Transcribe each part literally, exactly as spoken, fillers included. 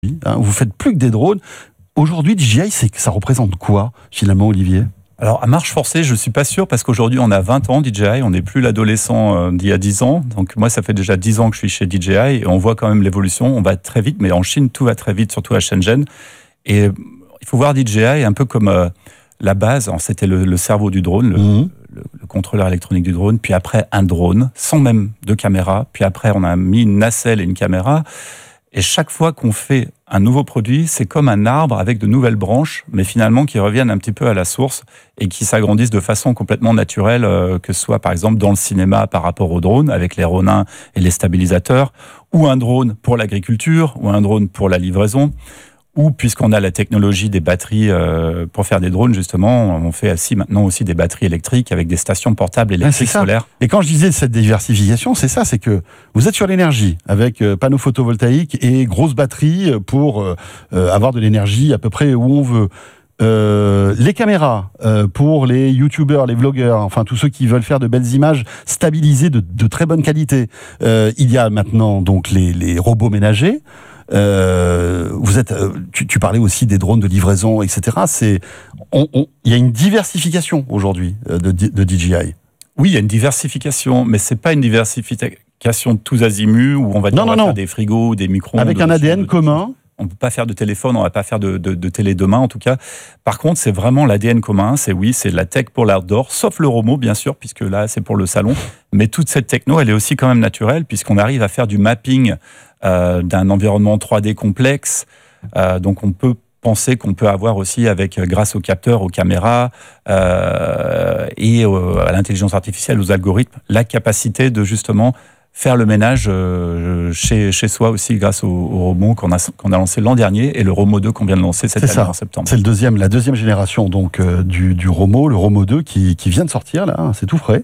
Hein, vous faites plus que des drones. Aujourd'hui, D J I, c'est, ça représente quoi, finalement, Olivier ? Alors, à marche forcée, je ne suis pas sûr, parce qu'aujourd'hui, on a vingt ans, D J I, on n'est plus l'adolescent euh, d'il y a dix ans. Donc, moi, ça fait déjà dix ans que je suis chez D J I, et on voit quand même l'évolution. On va très vite, mais en Chine, tout va très vite, surtout à Shenzhen. Et euh, il faut voir D J I un peu comme euh, la base. C'était le, le cerveau du drone, le, mmh. le, le contrôleur électronique du drone, puis après, un drone, sans même de caméra. Puis après, on a mis une nacelle et une caméra. Et chaque fois qu'on fait un nouveau produit, c'est comme un arbre avec de nouvelles branches, mais finalement qui reviennent un petit peu à la source et qui s'agrandissent de façon complètement naturelle, euh, que ce soit par exemple dans le cinéma par rapport au drone, avec les Ronin et les stabilisateurs, ou un drone pour l'agriculture, ou un drone pour la livraison, ou puisqu'on a la technologie des batteries euh, pour faire des drones, justement, on fait aussi maintenant aussi des batteries électriques avec des stations portables électriques ouais, solaires. Et quand je disais cette diversification, c'est ça, c'est que vous êtes sur l'énergie, avec euh, panneaux photovoltaïques et grosses batteries pour euh, avoir de l'énergie à peu près où on veut. Euh, les caméras euh, pour les youtubeurs, les vlogueurs, enfin tous ceux qui veulent faire de belles images stabilisées de, de très bonne qualité. Euh, il y a maintenant donc les, les robots ménagers. Euh, vous êtes, tu, tu parlais aussi des drones de livraison, et cetera. C'est, on, on, il y a une diversification aujourd'hui de, de D J I. Oui, il y a une diversification, mais c'est pas une diversification de tous azimuts où on va, dire, non, on va non, faire non. des frigos, des micro-ondes. Avec un A D N commun. On ne peut pas faire de téléphone, on ne va pas faire de, de, de télé demain en tout cas. Par contre, c'est vraiment l'A D N commun, c'est oui, c'est la tech pour l'outdoor, sauf le Romo bien sûr, puisque là c'est pour le salon. Mais toute cette techno, elle est aussi quand même naturelle, puisqu'on arrive à faire du mapping euh, d'un environnement trois D complexe. Euh, donc on peut penser qu'on peut avoir aussi, avec grâce aux capteurs, aux caméras euh, et euh, à l'intelligence artificielle, aux algorithmes, la capacité de justement faire le ménage euh, chez, chez soi aussi grâce au, au Romo qu'on a, qu'on a lancé l'an dernier et le Romo deux qu'on vient de lancer cette c'est année ça. En septembre. C'est le deuxième, la deuxième génération donc euh, du, du Romo, le Romo deux qui, qui vient de sortir là, hein, c'est tout frais.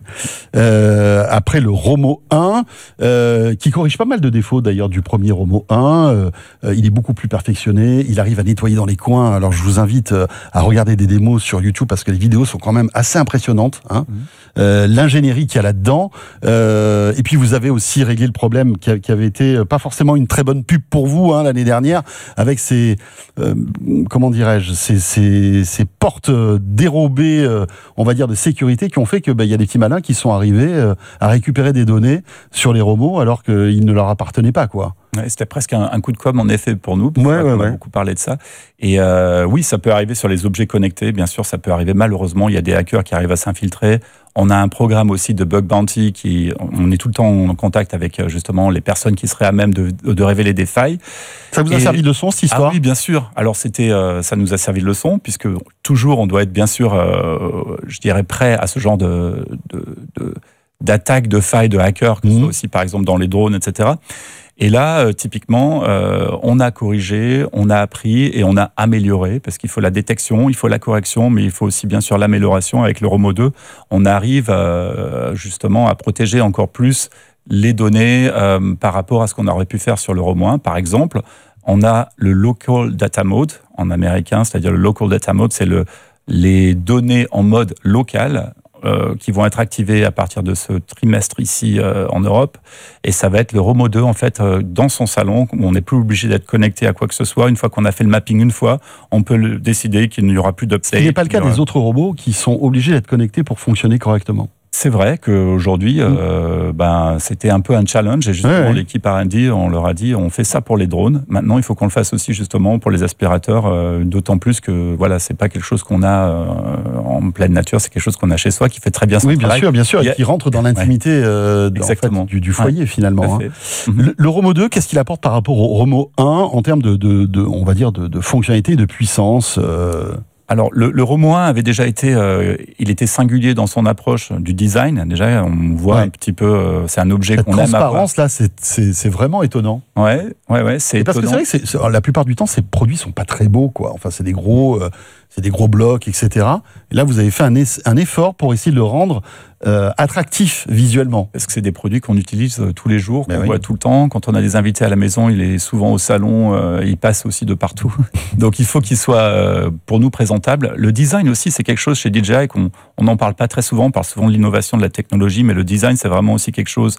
Euh, après le Romo un euh, qui corrige pas mal de défauts d'ailleurs du premier Romo un. Euh, euh, il est beaucoup plus perfectionné, il arrive à nettoyer dans les coins. Alors je vous invite euh, à regarder des démos sur YouTube parce que les vidéos sont quand même assez impressionnantes. Hein. Mmh. Euh, l'ingénierie qu'il y a là-dedans. Euh, et puis vous avez aussi réglé le problème qui, a, qui avait été pas forcément une très bonne pub pour vous hein, l'année dernière, avec ces euh, comment dirais-je, ces, ces, ces portes dérobées, euh, on va dire de sécurité, qui ont fait que bah, y a des petits malins qui sont arrivés euh, à récupérer des données sur les Romos alors qu'ils ne leur appartenaient pas, quoi. Ouais, c'était presque un, un coup de com' en effet pour nous, parce ouais, ouais, on ouais. a beaucoup parlé de ça. Et euh, oui, ça peut arriver sur les objets connectés, bien sûr, ça peut arriver. Malheureusement, il y a des hackers qui arrivent à s'infiltrer. On a un programme aussi de bug bounty qui, on est tout le temps en contact avec justement les personnes qui seraient à même de, de révéler des failles. Ça vous a Et, servi de leçon, cette histoire ? Ah oui, bien sûr. Alors c'était, euh, ça nous a servi de leçon, puisque toujours on doit être bien sûr, euh, je dirais, prêt à ce genre de, de, de d'attaques, de failles, de hackers, que ce mmh. soit aussi par exemple dans les drones, et cetera. Et là, euh, typiquement, euh, on a corrigé, on a appris et on a amélioré, parce qu'il faut la détection, il faut la correction, mais il faut aussi bien sûr l'amélioration. Avec le Romo deux, on arrive euh, justement à protéger encore plus les données euh, par rapport à ce qu'on aurait pu faire sur le Romo un. Par exemple, on a le Local Data Mode en américain, c'est-à-dire le Local Data Mode, c'est le, les données en mode local, Euh, qui vont être activés à partir de ce trimestre ici euh, en Europe. Et ça va être le Romo deux, en fait, euh, dans son salon, où on n'est plus obligé d'être connecté à quoi que ce soit. Une fois qu'on a fait le mapping une fois, on peut le décider qu'il n'y aura plus d'update. Ce n'est pas le cas des autres robots qui sont obligés d'être connectés pour fonctionner correctement. C'est vrai qu'aujourd'hui, mmh. euh, ben, c'était un peu un challenge. Et justement, ouais, ouais. l'équipe R and D, on leur a dit, on fait ça pour les drones. Maintenant, il faut qu'on le fasse aussi justement pour les aspirateurs. Euh, d'autant plus que voilà, c'est pas quelque chose qu'on a euh, en pleine nature, c'est quelque chose qu'on a chez soi qui fait très bien son oui, travail. Oui, bien sûr, bien sûr, et a... qui rentre dans l'intimité ouais. euh, en fait, du, du foyer ouais. finalement. Hein. Mmh. Le, le Romo deux, qu'est-ce qu'il apporte par rapport au Romo un en termes de, de, de, on va dire, de, de fonctionnalité et de puissance euh... Alors, le, le Romo un avait déjà été, euh, il était singulier dans son approche du design. Déjà, on voit ouais. un petit peu, euh, c'est un objet Cette qu'on aime avoir. La transparence, là, c'est, c'est, c'est vraiment étonnant. Ouais, ouais, ouais, c'est et parce étonnant. que c'est vrai que c'est, c'est, la plupart du temps, ces produits sont pas très beaux, quoi. Enfin, c'est des gros, euh, c'est des gros blocs, et cetera. Et là, vous avez fait un, es- un effort pour essayer de le rendre euh, attractif visuellement. Parce que c'est des produits qu'on utilise euh, tous les jours, qu'on ben oui. voit tout le temps. Quand on a des invités à la maison, il est souvent au salon, euh, il passe aussi de partout. Donc il faut qu'il soit euh, pour nous présentable. Le design aussi, c'est quelque chose chez D J I qu'on on n'en parle pas très souvent. On parle souvent de l'innovation, de la technologie, mais le design, c'est vraiment aussi quelque chose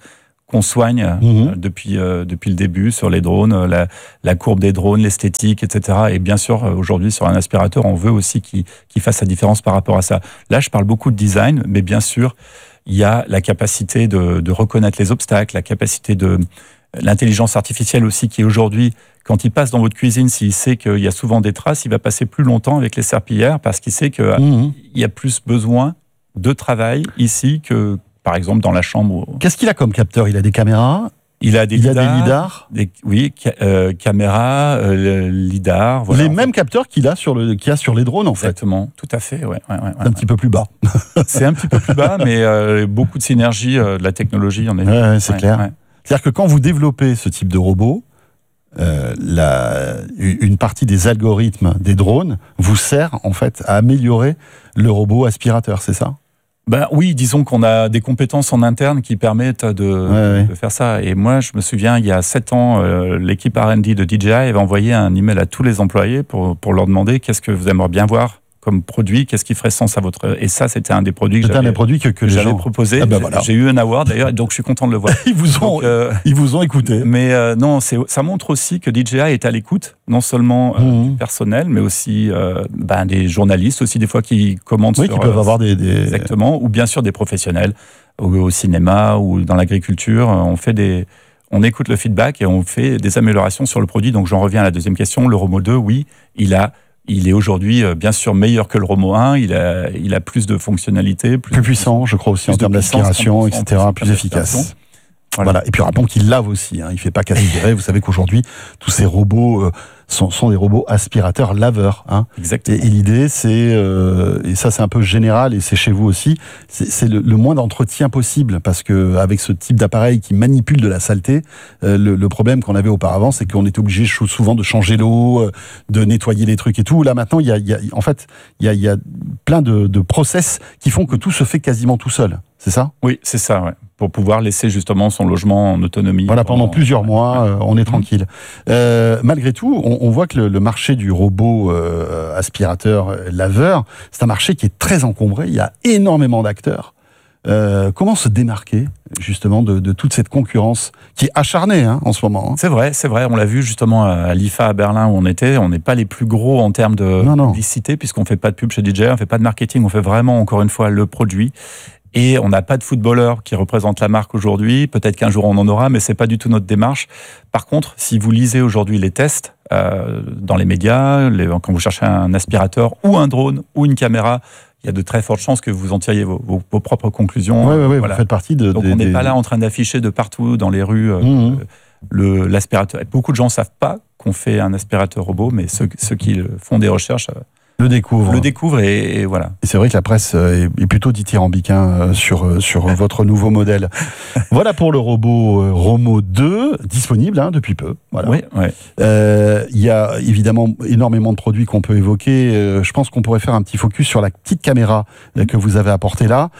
qu'on soigne Mmh. euh, depuis, euh, depuis le début sur les drones, euh, la, la courbe des drones, l'esthétique, et cetera. Et bien sûr, euh, aujourd'hui, sur un aspirateur, on veut aussi qu'il, qu'il fasse la différence par rapport à ça. Là, je parle beaucoup de design, mais bien sûr, il y a la capacité de, de reconnaître les obstacles, la capacité de... L'intelligence artificielle aussi, qui aujourd'hui, quand il passe dans votre cuisine, s'il sait qu'il y a souvent des traces, il va passer plus longtemps avec les serpillères parce qu'il sait qu'il mmh. y a plus besoin de travail ici que, par exemple, dans la chambre. Qu'est-ce qu'il a comme capteur ? Il a des caméras ? Il a des il lidars. A des lidars des, oui, ca- euh, caméra, euh, lidar. Voilà, les mêmes fait. capteurs qu'il a, sur le, qu'il y a sur les drones, en Exactement, fait. tout à fait. Ouais, ouais, ouais, C'est ouais, un petit peu plus bas. C'est un petit peu plus bas, mais euh, beaucoup de synergie euh, de la technologie. En est... ouais, ouais, c'est ouais, clair. Ouais. C'est-à-dire que quand vous développez ce type de robot, euh, la, une partie des algorithmes des drones vous sert en fait à améliorer le robot aspirateur, c'est ça ? Ben oui, disons qu'on a des compétences en interne qui permettent de, ouais, ouais. de faire ça. Et moi, je me souviens, il y a sept ans, euh, l'équipe R and D de D J I avait envoyé un email à tous les employés pour, pour leur demander qu'est-ce que vous aimeriez bien voir comme produit, qu'est-ce qui ferait sens à votre... Et ça, c'était un des produits que c'était j'avais, un des produits que, que, que j'avais gens... proposé. Ah ben j'ai, voilà. j'ai eu un award d'ailleurs, donc je suis content de le voir. ils, vous ont, donc, euh, ils vous ont écouté. Mais euh, non, c'est, ça montre aussi que D J I est à l'écoute, non seulement euh, mmh. du personnel, mais aussi euh, ben, des journalistes aussi, des fois qui commentent oui, sur... qui peuvent euh, avoir des, des... Exactement, ou bien sûr des professionnels, au, au cinéma ou dans l'agriculture. On fait des... On écoute le feedback et on fait des améliorations sur le produit. Donc j'en reviens à la deuxième question. Le Romo deux, oui, il a... Il est aujourd'hui, bien sûr, meilleur que le Romo un. Il a, il a plus de fonctionnalités. Plus, plus puissant, je crois aussi, en termes d'aspiration, et cetera. Plus, plus efficace. Voilà. voilà. Et puis rappelons qu'il lave aussi. Hein. Il ne fait pas qu'aspirer. Vous savez qu'aujourd'hui, tous ces robots euh, sont, sont des robots aspirateurs laveurs. Hein. Exactement. Et, et l'idée, c'est, euh, et ça c'est un peu général, et c'est chez vous aussi, c'est, c'est le, le moins d'entretien possible. Parce qu'avec ce type d'appareil qui manipule de la saleté, euh, le, le problème qu'on avait auparavant, c'est qu'on était obligé souvent de changer l'eau, euh, de nettoyer les trucs et tout. Là maintenant, il y a, il y a, en fait, il y a, il y a plein de, de process qui font que tout se fait quasiment tout seul. C'est ça ? Oui, c'est ça, ouais. Pour pouvoir laisser justement son logement en autonomie. Voilà, pendant en... plusieurs mois, euh, on est tranquille. Euh, malgré tout, on, on voit que le, le marché du robot euh, aspirateur euh, laveur, c'est un marché qui est très encombré. Il y a énormément d'acteurs. Euh, comment se démarquer justement de, de toute cette concurrence qui est acharnée hein, en ce moment hein. C'est vrai, c'est vrai. On l'a vu justement à l'I F A à Berlin où on était. On n'est pas les plus gros en termes de non, non. publicité puisqu'on fait pas de pub chez D J I, on fait pas de marketing, on fait vraiment encore une fois le produit. Et on n'a pas de footballeur qui représente la marque aujourd'hui. Peut-être qu'un jour on en aura, mais c'est pas du tout notre démarche. Par contre, si vous lisez aujourd'hui les tests euh, dans les médias, les, quand vous cherchez un aspirateur ou un drone ou une caméra, il y a de très fortes chances que vous en tiriez vos, vos, vos propres conclusions. Oui, oui, oui, voilà. Vous faites partie de... Donc des, on n'est des... pas là en train d'afficher de partout dans les rues euh, mmh. le, l'aspirateur. Beaucoup de gens ne savent pas qu'on fait un aspirateur robot, mais ceux, ceux qui font des recherches... Euh, le découvre. Le découvre et, et voilà. Et c'est vrai que la presse est, est plutôt dithyrambique hein, sur, sur votre nouveau modèle. Voilà pour le robot euh, Romo deux, disponible hein, depuis peu. Voilà. Oui, oui. Euh, il y a évidemment énormément de produits qu'on peut évoquer. Euh, je pense qu'on pourrait faire un petit focus sur la petite caméra euh, que vous avez apportée là.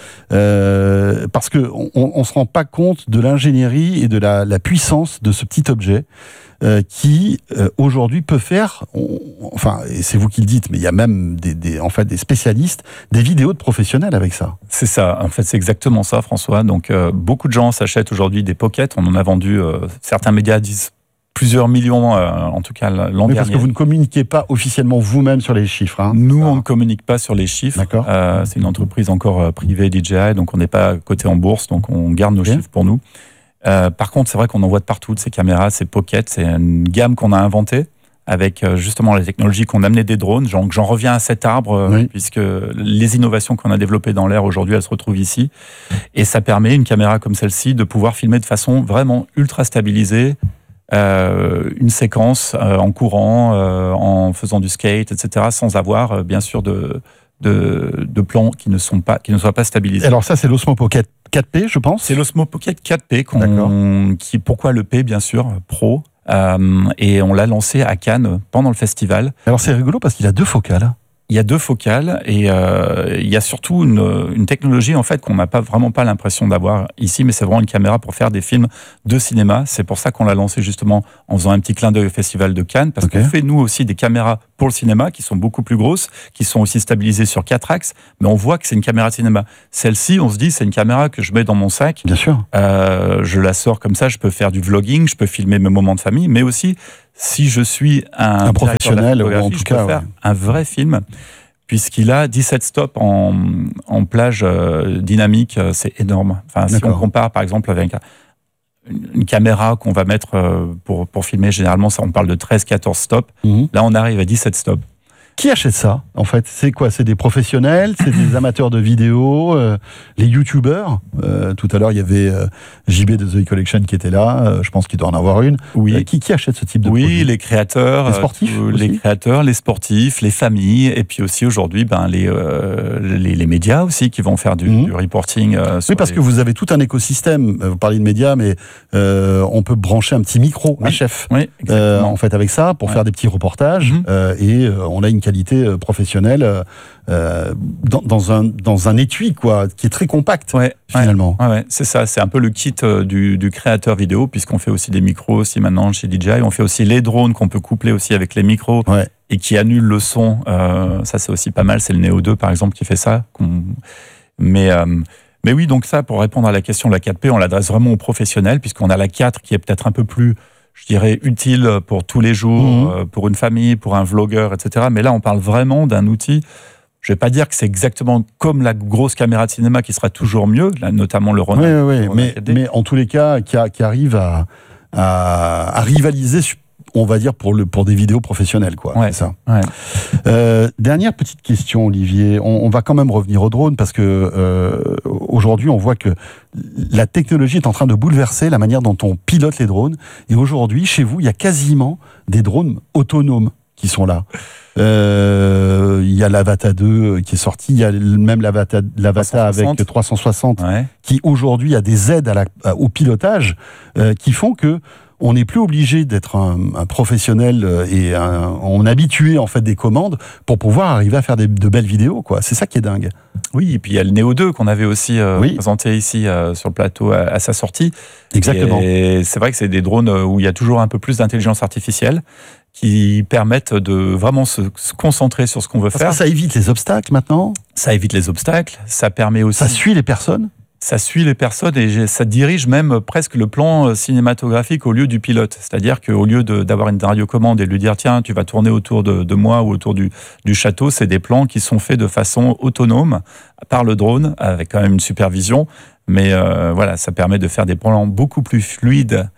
Euh, parce qu'on ne se rend pas compte de l'ingénierie et de la, la puissance de ce petit objet. Euh, qui euh, aujourd'hui peut faire, on, enfin, et c'est vous qui le dites, mais il y a même des, des, en fait, des spécialistes, des vidéos de professionnels avec ça. C'est ça, en fait, c'est exactement ça, François. Donc, euh, beaucoup de gens s'achètent aujourd'hui des pockets. On en a vendu, euh, certains médias disent plusieurs millions, euh, en tout cas l'an mais dernier. Parce que vous ne communiquez pas officiellement vous-même sur les chiffres. Hein. Nous, on ne communique pas sur les chiffres. D'accord. Euh, c'est une entreprise encore euh, privée D J I, donc on n'est pas coté en bourse, donc on garde nos okay. chiffres pour nous. Euh, par contre, c'est vrai qu'on en voit de partout, de ces caméras, ces pockets. C'est une gamme qu'on a inventée avec euh, justement la technologie qu'on a amenée des drones. J'en, j'en reviens à cet arbre, euh, oui. puisque les innovations qu'on a développées dans l'air aujourd'hui, elles se retrouvent ici. Et ça permet, une caméra comme celle-ci, de pouvoir filmer de façon vraiment ultra stabilisée euh, une séquence euh, en courant, euh, en faisant du skate, et cetera, sans avoir, euh, bien sûr, de... De, de plans qui ne sont pas qui ne soient pas stabilisés. Alors ça c'est l'Osmo Pocket quatre P je pense. C'est l'Osmo Pocket quatre P qu'on, qui pourquoi le P bien sûr Pro euh, et on l'a lancé à Cannes pendant le festival. Alors c'est rigolo parce qu'il a deux focales. Il y a deux focales et euh, il y a surtout une, une technologie en fait qu'on n'a pas vraiment pas l'impression d'avoir ici, mais c'est vraiment une caméra pour faire des films de cinéma. C'est pour ça qu'on l'a lancé justement en faisant un petit clin d'œil au festival de Cannes parce okay. qu'on fait nous aussi des caméras pour le cinéma, qui sont beaucoup plus grosses, qui sont aussi stabilisées sur quatre axes, mais on voit que c'est une caméra de cinéma. Celle-ci, on se dit, c'est une caméra que je mets dans mon sac. Bien sûr. Euh, je la sors comme ça, je peux faire du vlogging, je peux filmer mes moments de famille, mais aussi, si je suis un, un professionnel, ou en tout je cas, peux faire ouais. un vrai film, puisqu'il a dix-sept stops en, en plage euh, dynamique, c'est énorme. Enfin, si on compare, par exemple, avec un, une caméra qu'on va mettre pour, pour filmer, généralement, ça, on parle de treize quatorze stops. Mmh. Là, on arrive à dix-sept stops. Qui achète ça, en fait? C'est quoi? C'est des professionnels? C'est des amateurs de vidéos? euh, Les youtubeurs? euh, Tout à l'heure, il y avait euh, J B de The Collection qui était là. Euh, je pense qu'il doit en avoir une. Oui. Euh, qui, qui achète ce type de oui, produit? Oui, les créateurs. Les sportifs euh, Les créateurs, les sportifs, les familles. Et puis aussi, aujourd'hui, ben, les, euh, les, les médias aussi qui vont faire du, mmh. du reporting. Euh, oui, parce les... que vous avez tout un écosystème. Vous parlez de médias, mais euh, on peut brancher un petit micro oui. H F oui, euh, en fait, avec ça, pour ouais. faire des petits reportages. Mmh. Euh, et euh, on a une qualité professionnelle. Euh, dans, dans, un, dans un étui, quoi, qui est très compact, ouais, finalement. Ouais, ouais, c'est ça, c'est un peu le kit euh, du, du créateur vidéo, puisqu'on fait aussi des micros aussi maintenant chez D J I. On fait aussi les drones qu'on peut coupler aussi avec les micros ouais. et qui annulent le son. Euh, ça, c'est aussi pas mal. C'est le Neo deux, par exemple, qui fait ça. Qu'on... Mais... Euh, Mais oui, donc ça, pour répondre à la question de la quatre P, on l'adresse vraiment aux professionnels, puisqu'on a la quatre qui est peut-être un peu plus, je dirais, utile pour tous les jours, mmh. euh, pour une famille, pour un vlogueur, et cetera. Mais là, on parle vraiment d'un outil, je ne vais pas dire que c'est exactement comme la grosse caméra de cinéma qui sera toujours mieux, là, notamment le Ronin. Oui, oui, oui. Mais, mais en tous les cas, qui, a, qui arrive à, à, à rivaliser, on va dire, pour, le, pour des vidéos professionnelles, quoi. Ouais, c'est ça. Ouais. Euh, dernière petite question, Olivier. On, on va quand même revenir au drone parce que euh, aujourd'hui, on voit que la technologie est en train de bouleverser la manière dont on pilote les drones. Et aujourd'hui, chez vous, il y a quasiment des drones autonomes qui sont là. Euh, il y a l'Avata deux qui est sorti, il y a même l'Avata, l'Avata avec trois cent soixante ouais. qui aujourd'hui a des aides à la, à, au pilotage euh, qui font que on n'est plus obligé d'être un, un professionnel et un, on est habitué en fait des commandes pour pouvoir arriver à faire des, de belles vidéos, quoi. C'est ça qui est dingue. Oui, et puis il y a le Neo deux qu'on avait aussi euh, oui. présenté ici euh, sur le plateau à, à sa sortie. Exactement. Et c'est vrai que c'est des drones où il y a toujours un peu plus d'intelligence artificielle qui permettent de vraiment se, se concentrer sur ce qu'on veut Parce faire. Que ça évite les obstacles maintenant. Ça évite les obstacles. Ça permet aussi. Ça suit les personnes. Ça suit les personnes et ça dirige même presque le plan cinématographique au lieu du pilote. C'est-à-dire qu'au lieu de, d'avoir une radiocommande et de lui dire « Tiens, tu vas tourner autour de, de moi ou autour du, du château », c'est des plans qui sont faits de façon autonome par le drone, avec quand même une supervision. Mais euh, voilà, ça permet de faire des plans beaucoup plus fluides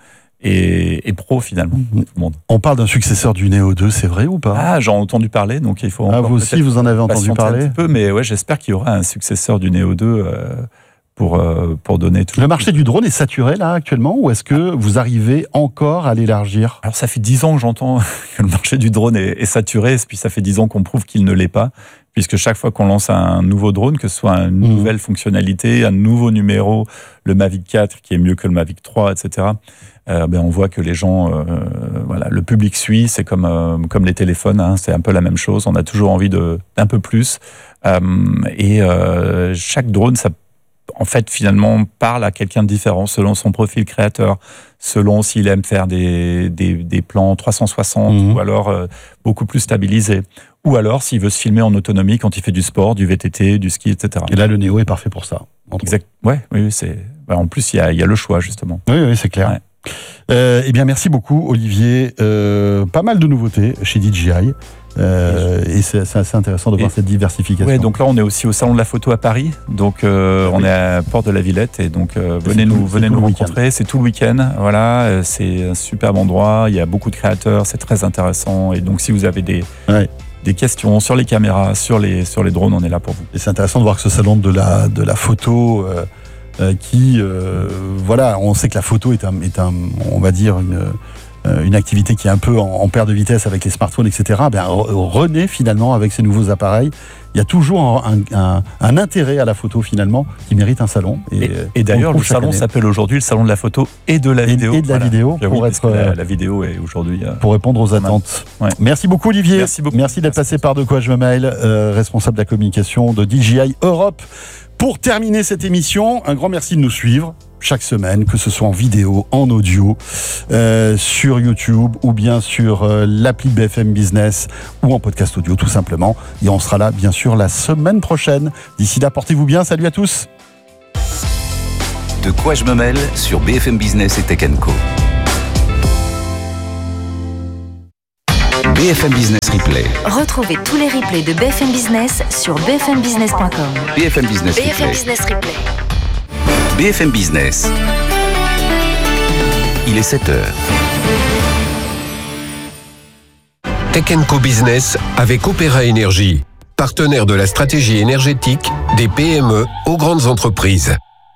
et, et pro, finalement. Tout le monde. On parle d'un successeur du Neo deux, c'est vrai ou pas? Ah, j'en ai entendu parler, donc il faut ah, vous aussi, vous en avez entendu parler un petit peu, mais ouais, j'espère qu'il y aura un successeur du Neo deux euh, Pour, euh, pour donner tout. Le marché du drone est saturé là actuellement ou est-ce que vous arrivez encore à l'élargir? Alors ça fait dix ans que j'entends que le marché du drone est, est saturé, puis ça fait dix ans qu'on prouve qu'il ne l'est pas, puisque chaque fois qu'on lance un nouveau drone, que ce soit une mmh. nouvelle fonctionnalité, un nouveau numéro, le Mavic quatre qui est mieux que le Mavic trois, et cetera, euh, ben on voit que les gens, euh, voilà, le public suit, c'est comme, euh, comme les téléphones, hein, c'est un peu la même chose, on a toujours envie de, d'un peu plus, euh, et euh, chaque drone, ça en fait, finalement, parle à quelqu'un de différent selon son profil créateur, selon s'il aime faire des, des, des plans trois cent soixante mmh. ou alors euh, beaucoup plus stabilisés. Ou alors s'il veut se filmer en autonomie quand il fait du sport, du V T T, du ski, et cetera. Et là, le Neo est parfait pour ça. Exact. Ouais, oui, c'est. Bah, en plus, il y a, y a le choix, justement. Oui, oui, c'est clair. Ouais. Euh, eh bien, merci beaucoup, Olivier. Euh, pas mal de nouveautés chez D J I. Euh, et c'est, c'est assez intéressant de voir et, cette diversification. Ouais, donc là, on est aussi au Salon de la Photo à Paris. Donc, euh, oui. on est à Porte de la Villette. Et donc, euh, venez nous, tout, venez nous rencontrer. C'est tout le week-end. Voilà, c'est un superbe endroit. Il y a beaucoup de créateurs. C'est très intéressant. Et donc, si vous avez des. Ouais. des questions sur les caméras, sur les, sur les drones, on est là pour vous. Et c'est intéressant de voir que ce salon de la, de la photo, euh, euh, qui, euh, voilà, on sait que la photo est un, est un on va dire, une, euh, une activité qui est un peu en, en perte de vitesse avec les smartphones, et cetera. Ben, renaît finalement avec ces nouveaux appareils. Il y a toujours un, un, un intérêt à la photo finalement qui mérite un salon. Et, et, et d'ailleurs, le salon année. s'appelle aujourd'hui le salon de la photo et de la et, vidéo. Et de la voilà. vidéo pour oui, être la, la vidéo est aujourd'hui euh, pour répondre aux attentes. Ouais. Merci beaucoup Olivier. Merci beaucoup. Merci d'être Merci. passé par De Quoi Je Me Mêle, euh, responsable de la communication de D J I Europe. Pour terminer cette émission, un grand merci de nous suivre. chaque semaine, que ce soit en vidéo, en audio, euh, sur YouTube ou bien sur euh, l'appli B F M Business ou en podcast audio tout simplement. Et on sera là bien sûr la semaine prochaine. D'ici là, portez-vous bien. Salut à tous. De quoi je me mêle sur B F M Business et Tech and Co. B F M Business Replay. Retrouvez tous les replays de B F M Business sur b f m business point com. B F M Business B F M Replay. Business Replay. B F M Business. Il est sept heures. Tech and Co Business avec Opéra Énergie, partenaire de la stratégie énergétique des P M E aux grandes entreprises.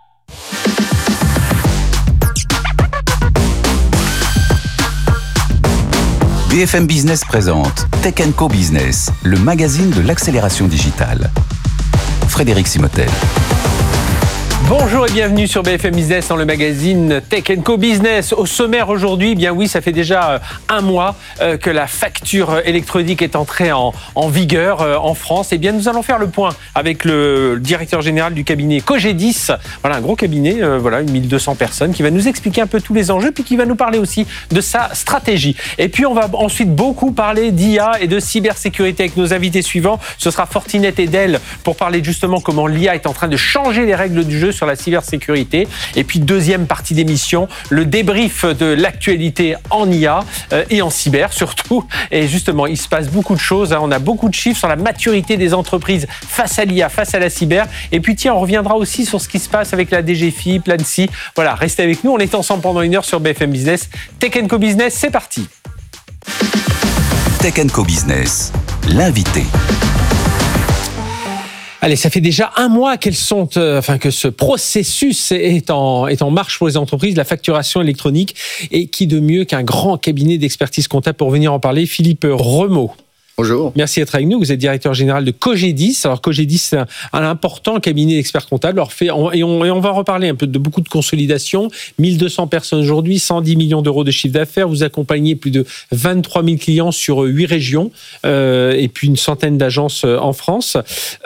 B F M Business présente Tech and Co Business, le magazine de l'accélération digitale. Frédéric Simotel. Bonjour et bienvenue sur B F M Business dans le magazine Tech and Co Business. Au sommaire aujourd'hui, eh bien oui, ça fait déjà un mois euh, que la facture électronique est entrée en, en vigueur euh, en France. Eh bien, nous allons faire le point avec le directeur général du cabinet Cogedis. Voilà, un gros cabinet, euh, voilà, mille deux cents personnes, qui va nous expliquer un peu tous les enjeux, puis qui va nous parler aussi de sa stratégie. Et puis, on va ensuite beaucoup parler d'I A et de cybersécurité avec nos invités suivants. Ce sera Fortinet et Dell pour parler justement comment l'I A est en train de changer les règles du jeu sur la cybersécurité. Et puis deuxième partie d'émission, le débrief de l'actualité en I A euh, et en cyber surtout. Et justement, il se passe beaucoup de choses. Hein. On a beaucoup de chiffres sur la maturité des entreprises face à l'I A, face à la cyber. Et puis tiens, on reviendra aussi sur ce qui se passe avec la D G F I, l'ANSSI. Voilà, restez avec nous. On est ensemble pendant une heure sur B F M Business. Tech and Co Business, c'est parti. Tech and Co Business, l'invité. Allez, ça fait déjà un mois qu'elles sont, euh, enfin que ce processus est en est en marche pour les entreprises, la facturation électronique, et qui de mieux qu'un grand cabinet d'expertise comptable pour venir en parler, Philippe Remeau. Bonjour. Merci d'être avec nous. Vous êtes directeur général de Cogedis. Alors Cogedis, c'est un, un important cabinet d'experts comptables. Alors fait, on, et, on, et on va reparler un peu de beaucoup de consolidation. mille deux cents personnes aujourd'hui, cent dix millions d'euros de chiffre d'affaires. Vous accompagnez plus de vingt-trois mille clients sur huit régions euh, et puis une centaine d'agences en France.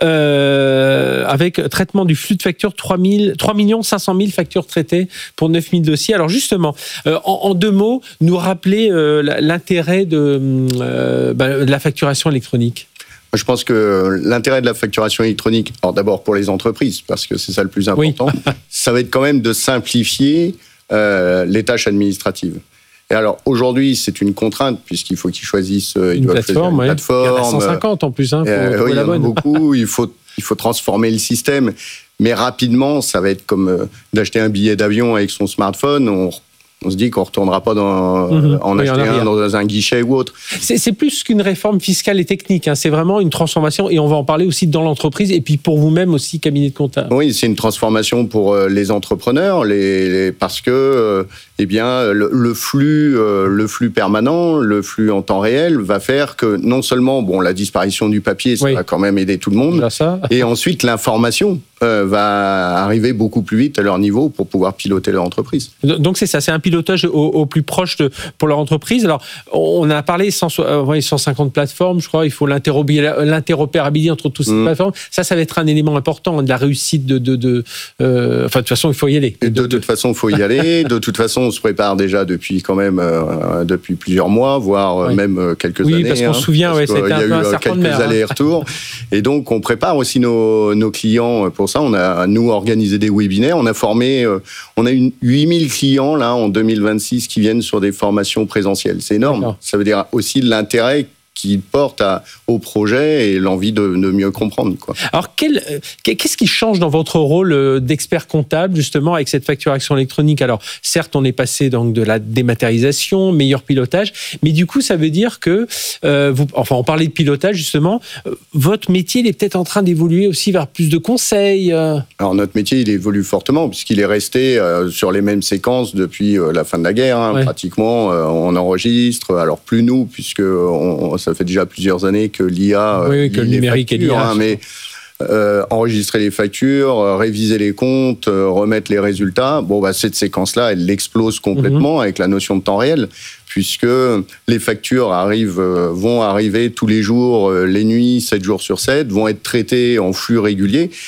Euh, avec traitement du flux de factures, trois millions cinq cent mille factures traitées pour neuf mille dossiers. Alors justement, euh, en, en deux mots, nous rappeler euh, l'intérêt de, euh, bah, de la facture électronique. Je pense que l'intérêt de la facturation électronique, alors d'abord pour les entreprises, parce que c'est ça le plus important, oui. Ça va être quand même de simplifier euh, les tâches administratives. Et alors aujourd'hui, c'est une contrainte puisqu'il faut qu'ils choisissent une, une plateforme. Une ouais. plateforme. Il y en a cent cinquante en plus. Hein, pour, euh, pour oui, il y en a bonne. beaucoup. il faut il faut transformer le système, mais rapidement, ça va être comme euh, d'acheter un billet d'avion avec son smartphone. On On se dit qu'on ne retournera pas dans, mmh, en oui, acheter un dans un guichet ou autre. C'est, c'est plus qu'une réforme fiscale et technique. Hein. C'est vraiment une transformation. Et on va en parler aussi dans l'entreprise. Et puis pour vous-même aussi, cabinet de comptable. Oui, c'est une transformation pour les entrepreneurs. Les, les, parce que euh, eh bien, le, le, flux, euh, le flux permanent, le flux en temps réel va faire que non seulement bon, la disparition du papier, ça oui. va quand même aider tout le monde. Ça. Et ensuite, l'information euh, va arriver beaucoup plus vite à leur niveau pour pouvoir piloter leur entreprise. Donc c'est ça, c'est un pilotage au, au plus proche de, pour leur entreprise. Alors, on a parlé cent, euh, cent cinquante plateformes, je crois. Il faut l'interopérabilité entre toutes ces mmh. plateformes. Ça, ça va être un élément important de la réussite de... de, de euh, enfin, de toute façon, il faut y aller. De, de, de toute façon, il faut y aller. De toute façon, on se prépare déjà depuis quand même euh, depuis plusieurs mois, voire oui. même euh, quelques oui, années. Oui, parce qu'on hein, se souvient, ouais, c'était un peu un serpent de mer. Il y a eu quelques allers-retours. Et donc, on prépare aussi nos, nos clients pour ça. On a, nous, organisé des webinaires. On a formé... Euh, on a eu huit mille clients, là, en deux mille vingt-six, qui viennent sur des formations présentielles. C'est énorme. D'accord. Ça veut dire aussi l'intérêt qui porte à, au projet et l'envie de, de mieux comprendre, quoi. Alors, quel, qu'est-ce qui change dans votre rôle d'expert comptable, justement, avec cette facturation électronique? Alors, certes, on est passé donc de la dématérialisation, meilleur pilotage, mais du coup, ça veut dire que, euh, vous, enfin, on parlait de pilotage, justement, euh, votre métier, il est peut-être en train d'évoluer aussi vers plus de conseils. Euh... Alors, notre métier, il évolue fortement, puisqu'il est resté euh, sur les mêmes séquences depuis euh, la fin de la guerre, hein, ouais. Pratiquement. Euh, on enregistre, alors plus nous, puisque on, ça fait déjà plusieurs années que l'I A... Oui, oui que le numérique factures, et l'I A. Hein, mais euh, enregistrer les factures, euh, réviser les comptes, euh, remettre les résultats, bon, bah, cette séquence-là, elle explose complètement mm-hmm. avec la notion de temps réel, puisque les factures arrivent, euh, vont arriver tous les jours, euh, les nuits, sept jours sur sept, vont être traitées en flux régulier.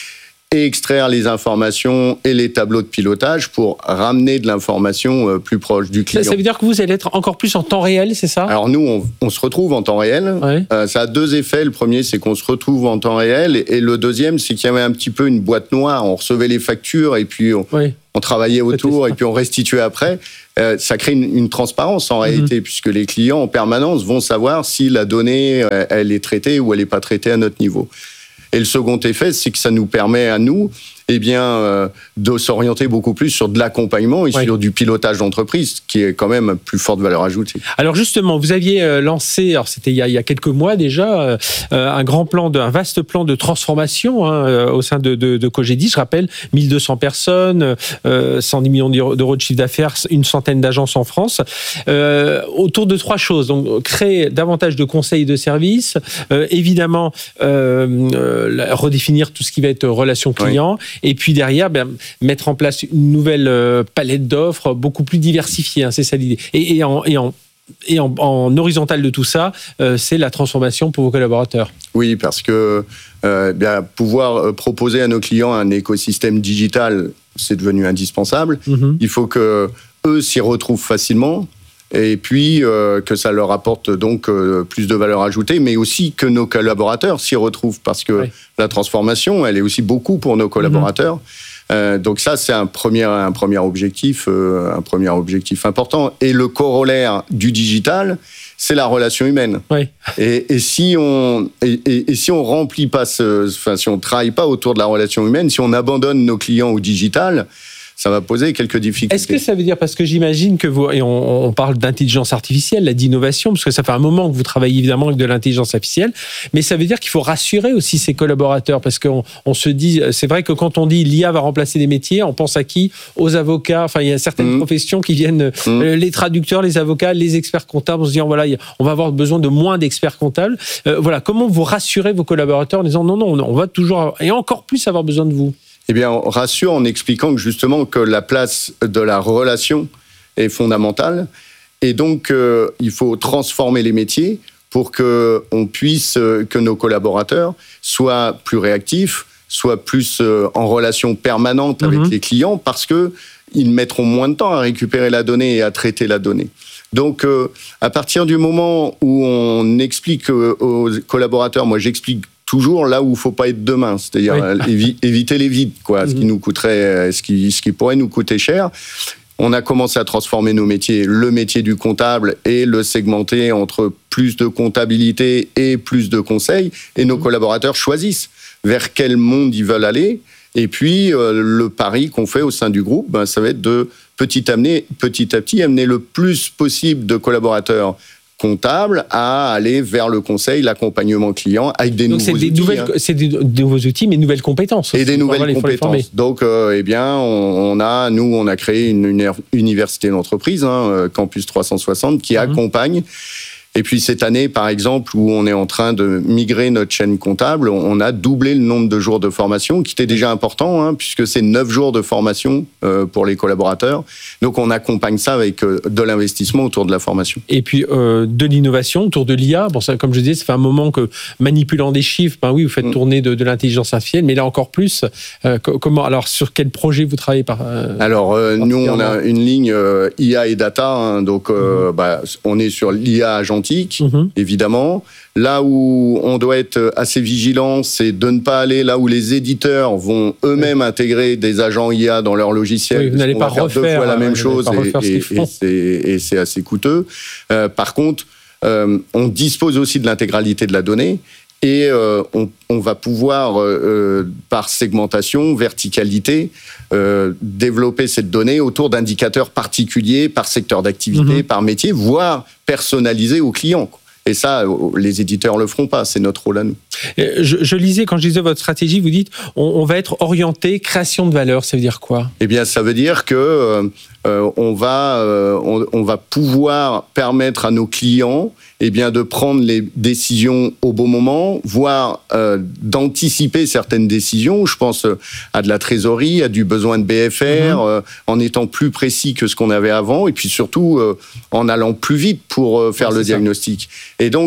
et extraire les informations et les tableaux de pilotage pour ramener de l'information plus proche du client. Ça, ça veut dire que vous allez être encore plus en temps réel, c'est ça ? Alors nous, on, on se retrouve en temps réel. Ouais. Euh, ça a deux effets. Le premier, c'est qu'on se retrouve en temps réel. Et, et le deuxième, c'est qu'il y avait un petit peu une boîte noire. On recevait les factures et puis on, oui. on travaillait autour et puis on restituait après. Euh, ça crée une, une transparence en réalité, mm-hmm. puisque les clients en permanence vont savoir si la donnée, elle est traitée ou elle n'est pas traitée à notre niveau. Et le second effet, c'est que ça nous permet à nous eh bien, euh, de s'orienter beaucoup plus sur de l'accompagnement et oui. sur du pilotage d'entreprise, qui est quand même plus forte valeur ajoutée. Alors justement, vous aviez euh, lancé, alors c'était il y, a, il y a quelques mois déjà, euh, un grand plan, de, un vaste plan de transformation hein, euh, au sein de, de, de Cogedis. Je rappelle, mille deux cents personnes, euh, cent dix millions d'euros de chiffre d'affaires, une centaine d'agences en France, euh, autour de trois choses. Donc, créer davantage de conseils et de services, euh, évidemment, euh, euh, redéfinir tout ce qui va être relation client. Oui. Et puis derrière, ben, mettre en place une nouvelle euh, palette d'offres beaucoup plus diversifiée. Hein, c'est ça l'idée. Et, et, en, et, en, et en, en horizontal de tout ça, euh, c'est la transformation pour vos collaborateurs. Oui, parce que euh, bien, pouvoir proposer à nos clients un écosystème digital, c'est devenu indispensable. Mm-hmm. Il faut que eux s'y retrouvent facilement. Et puis euh, que ça leur apporte donc euh, plus de valeur ajoutée, mais aussi que nos collaborateurs s'y retrouvent, parce que oui. la transformation, elle est aussi beaucoup pour nos collaborateurs. Mmh. Euh, donc ça, c'est un premier, un premier objectif, euh, un premier objectif important. Et le corollaire du digital, c'est la relation humaine. Oui. Et, et si on et, et, et si on remplit pas ce, enfin si on travaille pas autour de la relation humaine, si on abandonne nos clients au digital, ça va poser quelques difficultés. Est-ce que ça veut dire, parce que j'imagine que vous, et on, on parle d'intelligence artificielle, d'innovation, parce que ça fait un moment que vous travaillez évidemment avec de l'intelligence artificielle, mais ça veut dire qu'il faut rassurer aussi ses collaborateurs, parce qu'on on se dit, c'est vrai que quand on dit l'I A va remplacer des métiers, on pense à qui ? Aux avocats, enfin il y a certaines mmh. professions qui viennent, mmh. les traducteurs, les avocats, les experts comptables, on se dit, voilà, on va avoir besoin de moins d'experts comptables. Euh, voilà, comment vous rassurez vos collaborateurs en disant non, non, on va toujours, et encore plus avoir besoin de vous ? Eh bien, on rassure en expliquant que justement que la place de la relation est fondamentale. Et donc, euh, il faut transformer les métiers pour que on puisse, euh, que nos collaborateurs soient plus réactifs, soient plus euh, en relation permanente avec mmh. les clients, parce que ils mettront moins de temps à récupérer la donnée et à traiter la donnée. Donc, euh, à partir du moment où on explique euh, aux collaborateurs, moi j'explique toujours là où il ne faut pas être demain, c'est-à-dire oui. évi- éviter les vides, quoi, mmh. ce qui nous coûterait, ce qui, ce qui pourrait nous coûter cher. On a commencé à transformer nos métiers, le métier du comptable, et le segmenter entre plus de comptabilité et plus de conseils, et nos mmh. collaborateurs choisissent vers quel monde ils veulent aller. Et puis, euh, le pari qu'on fait au sein du groupe, ben, ça va être de petit, amener, petit à petit amener le plus possible de collaborateurs comptable à aller vers le conseil, l'accompagnement client avec des Donc nouveaux c'est des outils. Nouvelles, hein. C'est des nouveaux outils, mais nouvelles compétences aussi. Et des nouvelles compétences. Donc, euh, eh bien, on, on a, nous, on a créé une, une université d'entreprise, hein, Campus trois cent soixante, qui mmh. accompagne. Et puis cette année, par exemple, où on est en train de migrer notre chaîne comptable, on a doublé le nombre de jours de formation, qui était déjà important, hein, puisque c'est neuf jours de formation euh, pour les collaborateurs. Donc on accompagne ça avec euh, de l'investissement autour de la formation. Et puis euh, de l'innovation autour de l'I A. Bon, ça, comme je disais, ça fait un moment que manipulant des chiffres, ben oui, vous faites mmh. tourner de, de l'intelligence artificielle, mais là encore plus. Euh, comment, alors sur quel projet vous travaillez par euh, Alors euh, nous, on a une ligne euh, I A et data, hein, donc euh, mmh. bah, on est sur l'I A agent. Mmh. Évidemment. Là où on doit être assez vigilant, c'est de ne pas aller là où les éditeurs vont eux-mêmes oui. intégrer des agents I A dans leur logiciel. Oui, vous n'allez pas faire refaire deux fois la même ouais, chose et, et, et, c'est, et c'est assez coûteux. Euh, par contre, euh, on dispose aussi de l'intégralité de la donnée. Et euh, on, on va pouvoir, euh, par segmentation, verticalité, euh, développer cette donnée autour d'indicateurs particuliers, par secteur d'activité, mmh. par métier, voire personnalisés aux clients. Et ça, les éditeurs ne le feront pas, c'est notre rôle à nous. Je, je lisais, quand je lisais votre stratégie, vous dites on, on va être orienté création de valeur, ça veut dire quoi ? Eh bien, ça veut dire que euh, on, va, euh, on, on va pouvoir permettre à nos clients eh bien, de prendre les décisions au bon moment, voire euh, d'anticiper certaines décisions. Je pense à de la trésorerie, à du besoin de B F R, mmh. euh, en étant plus précis que ce qu'on avait avant, et puis surtout euh, en allant plus vite pour euh, faire ouais, le diagnostic. Ça. Et donc,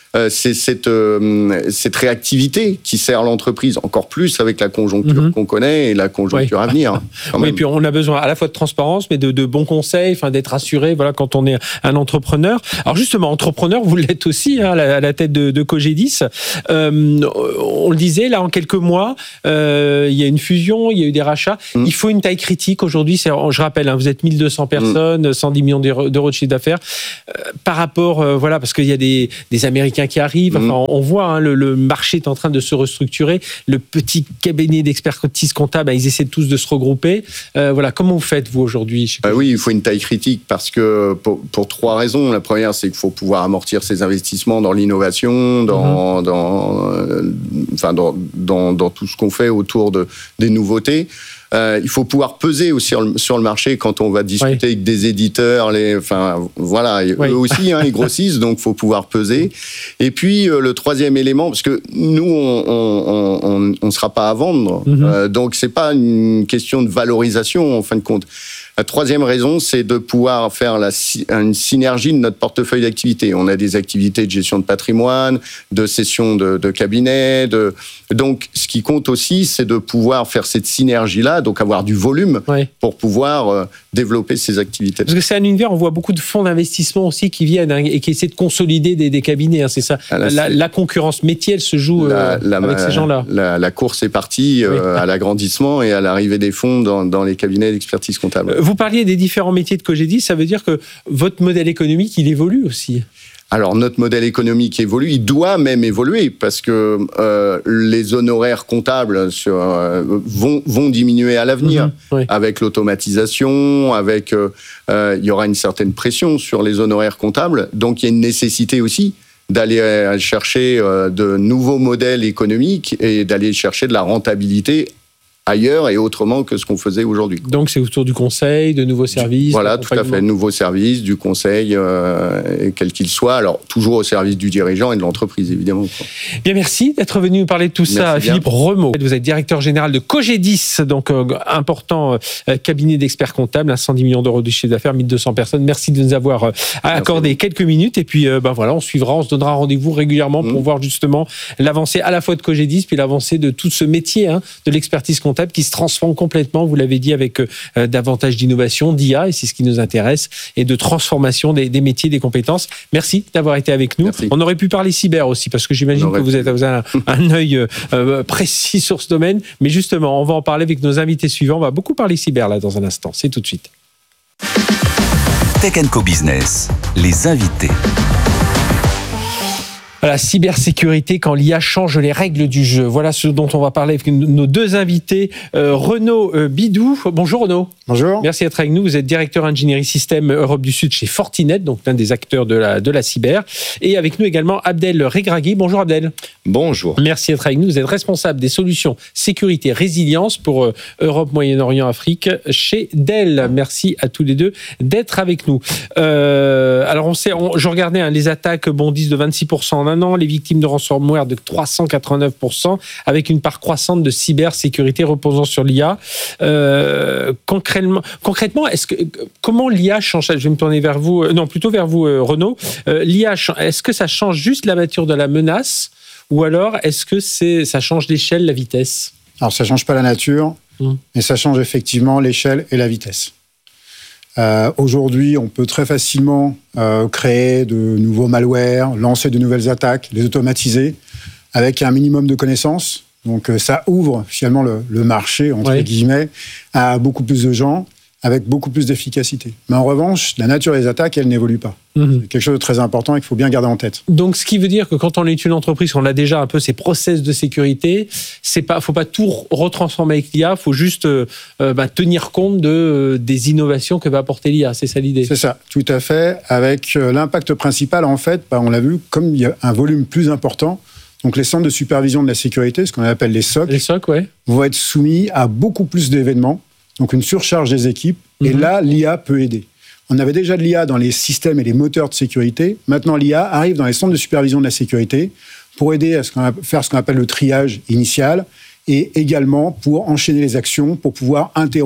Euh, c'est cette, euh, cette réactivité qui sert l'entreprise, encore plus avec la conjoncture mmh. qu'on connaît et la conjoncture oui. à venir. Oui, même. Et puis on a besoin à la fois de transparence, mais de, de bons conseils, enfin, d'être assuré voilà, quand on est un entrepreneur. Alors justement, entrepreneur, vous l'êtes aussi hein, à, la, à la tête de, de Cogedis. Euh, on le disait, là, en quelques mois, euh, il y a une fusion, il y a eu des rachats. Mmh. Il faut une taille critique. Aujourd'hui, c'est, je rappelle, hein, vous êtes mille deux cents personnes, mmh. cent dix millions d'euros de chiffre d'affaires. Euh, par rapport, euh, voilà, parce qu'il y a des, des Américains qui arrivent. Enfin, mmh. on voit hein, le, le marché est en train de se restructurer. Le petit cabinet d'expertise comptable, ils essaient tous de se regrouper. Euh, voilà, comment vous faites vous aujourd'hui chez bah oui, il faut une taille critique parce que pour, pour trois raisons. La première, c'est qu'il faut pouvoir amortir ses investissements dans l'innovation, dans, mmh. dans, euh, enfin, dans, dans, dans tout ce qu'on fait autour de, des nouveautés. Euh, il faut pouvoir peser aussi sur le, sur le marché quand on va discuter oui. avec des éditeurs. Les, enfin, voilà, oui. eux aussi, hein, ils grossissent, donc il faut pouvoir peser. Et puis, euh, le troisième élément, parce que nous, on ne sera pas à vendre, mm-hmm. euh, donc c'est pas une question de valorisation, en fin de compte. La troisième raison, c'est de pouvoir faire la, une synergie de notre portefeuille d'activités. On a des activités de gestion de patrimoine, de cession de, de cabinet. De... Donc, ce qui compte aussi, c'est de pouvoir faire cette synergie-là, donc avoir du volume oui. pour pouvoir euh, développer ces activités. Parce que c'est un univers, on voit beaucoup de fonds d'investissement aussi qui viennent hein, et qui essaient de consolider des, des cabinets. Hein, c'est ça. Ah, là, la, c'est... la concurrence métier, elle se joue la, euh, la, avec la, ces gens-là. La, la course est partie euh, oui. à l'agrandissement et à l'arrivée des fonds dans, dans les cabinets d'expertise comptable. Vous parliez des différents métiers de Cogedis, ça veut dire que votre modèle économique, il évolue aussi. Alors, notre modèle économique évolue, il doit même évoluer parce que euh, les honoraires comptables sur, euh, vont, vont diminuer à l'avenir mmh, oui. avec l'automatisation, avec euh, euh, il y aura une certaine pression sur les honoraires comptables. Donc, il y a une nécessité aussi d'aller chercher euh, de nouveaux modèles économiques et d'aller chercher de la rentabilité ailleurs et autrement que ce qu'on faisait aujourd'hui. Donc c'est autour du conseil, de nouveaux services. Voilà, tout à fait, nouveaux services, du conseil, euh, quel qu'il soit. Alors toujours au service du dirigeant et de l'entreprise, évidemment. Bien, merci d'être venu nous parler de tout merci ça, bien. Philippe Remeau. Vous êtes directeur général de Cogedis, donc euh, important euh, cabinet d'experts comptables, à cent dix millions d'euros de chiffre d'affaires, mille deux cents personnes. Merci de nous avoir euh, accordé merci. quelques minutes. Et puis euh, ben voilà, on suivra, on se donnera rendez-vous régulièrement mmh. pour voir justement l'avancée à la fois de Cogedis, puis l'avancée de tout ce métier hein, de l'expertise comptable qui se transforme complètement, vous l'avez dit, avec euh, davantage d'innovation, d'I A, et c'est ce qui nous intéresse, et de transformation des, des métiers, des compétences. Merci d'avoir été avec nous. Merci. On aurait pu parler cyber aussi, parce que j'imagine que vous pu. avez un, un œil euh, précis sur ce domaine, mais justement, on va en parler avec nos invités suivants. On va beaucoup parler cyber, là, dans un instant. C'est tout de suite. Tech and Co Business, les invités. La cybersécurité quand l'I A change les règles du jeu. Voilà ce dont on va parler avec nos deux invités. Euh, Renaud euh, Bidou. Bonjour Renaud. Bonjour. Merci d'être avec nous. Vous êtes directeur ingénierie système Europe du Sud chez Fortinet, donc l'un des acteurs de la, de la cyber. Et avec nous également Abdel Regragui. Bonjour Abdel. Bonjour. Merci d'être avec nous. Vous êtes responsable des solutions sécurité résilience pour euh, Europe, Moyen-Orient, Afrique chez Dell. Merci à tous les deux d'être avec nous. Euh, alors on sait, on, je regardais hein, les attaques bondissent de vingt-six pour cent en un an, les victimes de ransomware de trois cent quatre-vingt-neuf pour cent, avec une part croissante de cybersécurité reposant sur l'I A. Euh, concrètement, concrètement est-ce que, comment l'I A change? Je vais me tourner vers vous, non, plutôt vers vous, Renaud. Euh, L'I A, est-ce que ça change juste la nature de la menace, ou alors est-ce que c'est, ça change l'échelle, la vitesse? Alors, ça ne change pas la nature, mmh. mais ça change effectivement l'échelle et la vitesse. Euh, aujourd'hui, on peut très facilement euh, créer de nouveaux malwares, lancer de nouvelles attaques, les automatiser avec un minimum de connaissances. Donc, euh, ça ouvre finalement le, le marché, entre oui. guillemets, à beaucoup plus de gens, avec beaucoup plus d'efficacité. Mais en revanche, la nature des attaques, elle n'évolue pas. Mmh. C'est quelque chose de très important et qu'il faut bien garder en tête. Donc, ce qui veut dire que quand on est une entreprise, on a déjà un peu ses process de sécurité, il ne faut pas tout retransformer avec l'I A, il faut juste euh, bah, tenir compte de, euh, des innovations que va apporter l'I A. C'est ça l'idée? C'est ça, tout à fait. Avec euh, l'impact principal, en fait, bah, on l'a vu, comme il y a un volume plus important, donc les centres de supervision de la sécurité, ce qu'on appelle les S O C, les S O C ouais. vont être soumis à beaucoup plus d'événements, donc une surcharge des équipes, mmh. et là, l'I A peut aider. On avait déjà de l'I A dans les systèmes et les moteurs de sécurité. Maintenant, l'I A arrive dans les centres de supervision de la sécurité pour aider à ce qu'on a, faire ce qu'on appelle le triage initial et également pour enchaîner les actions, pour pouvoir interrompre,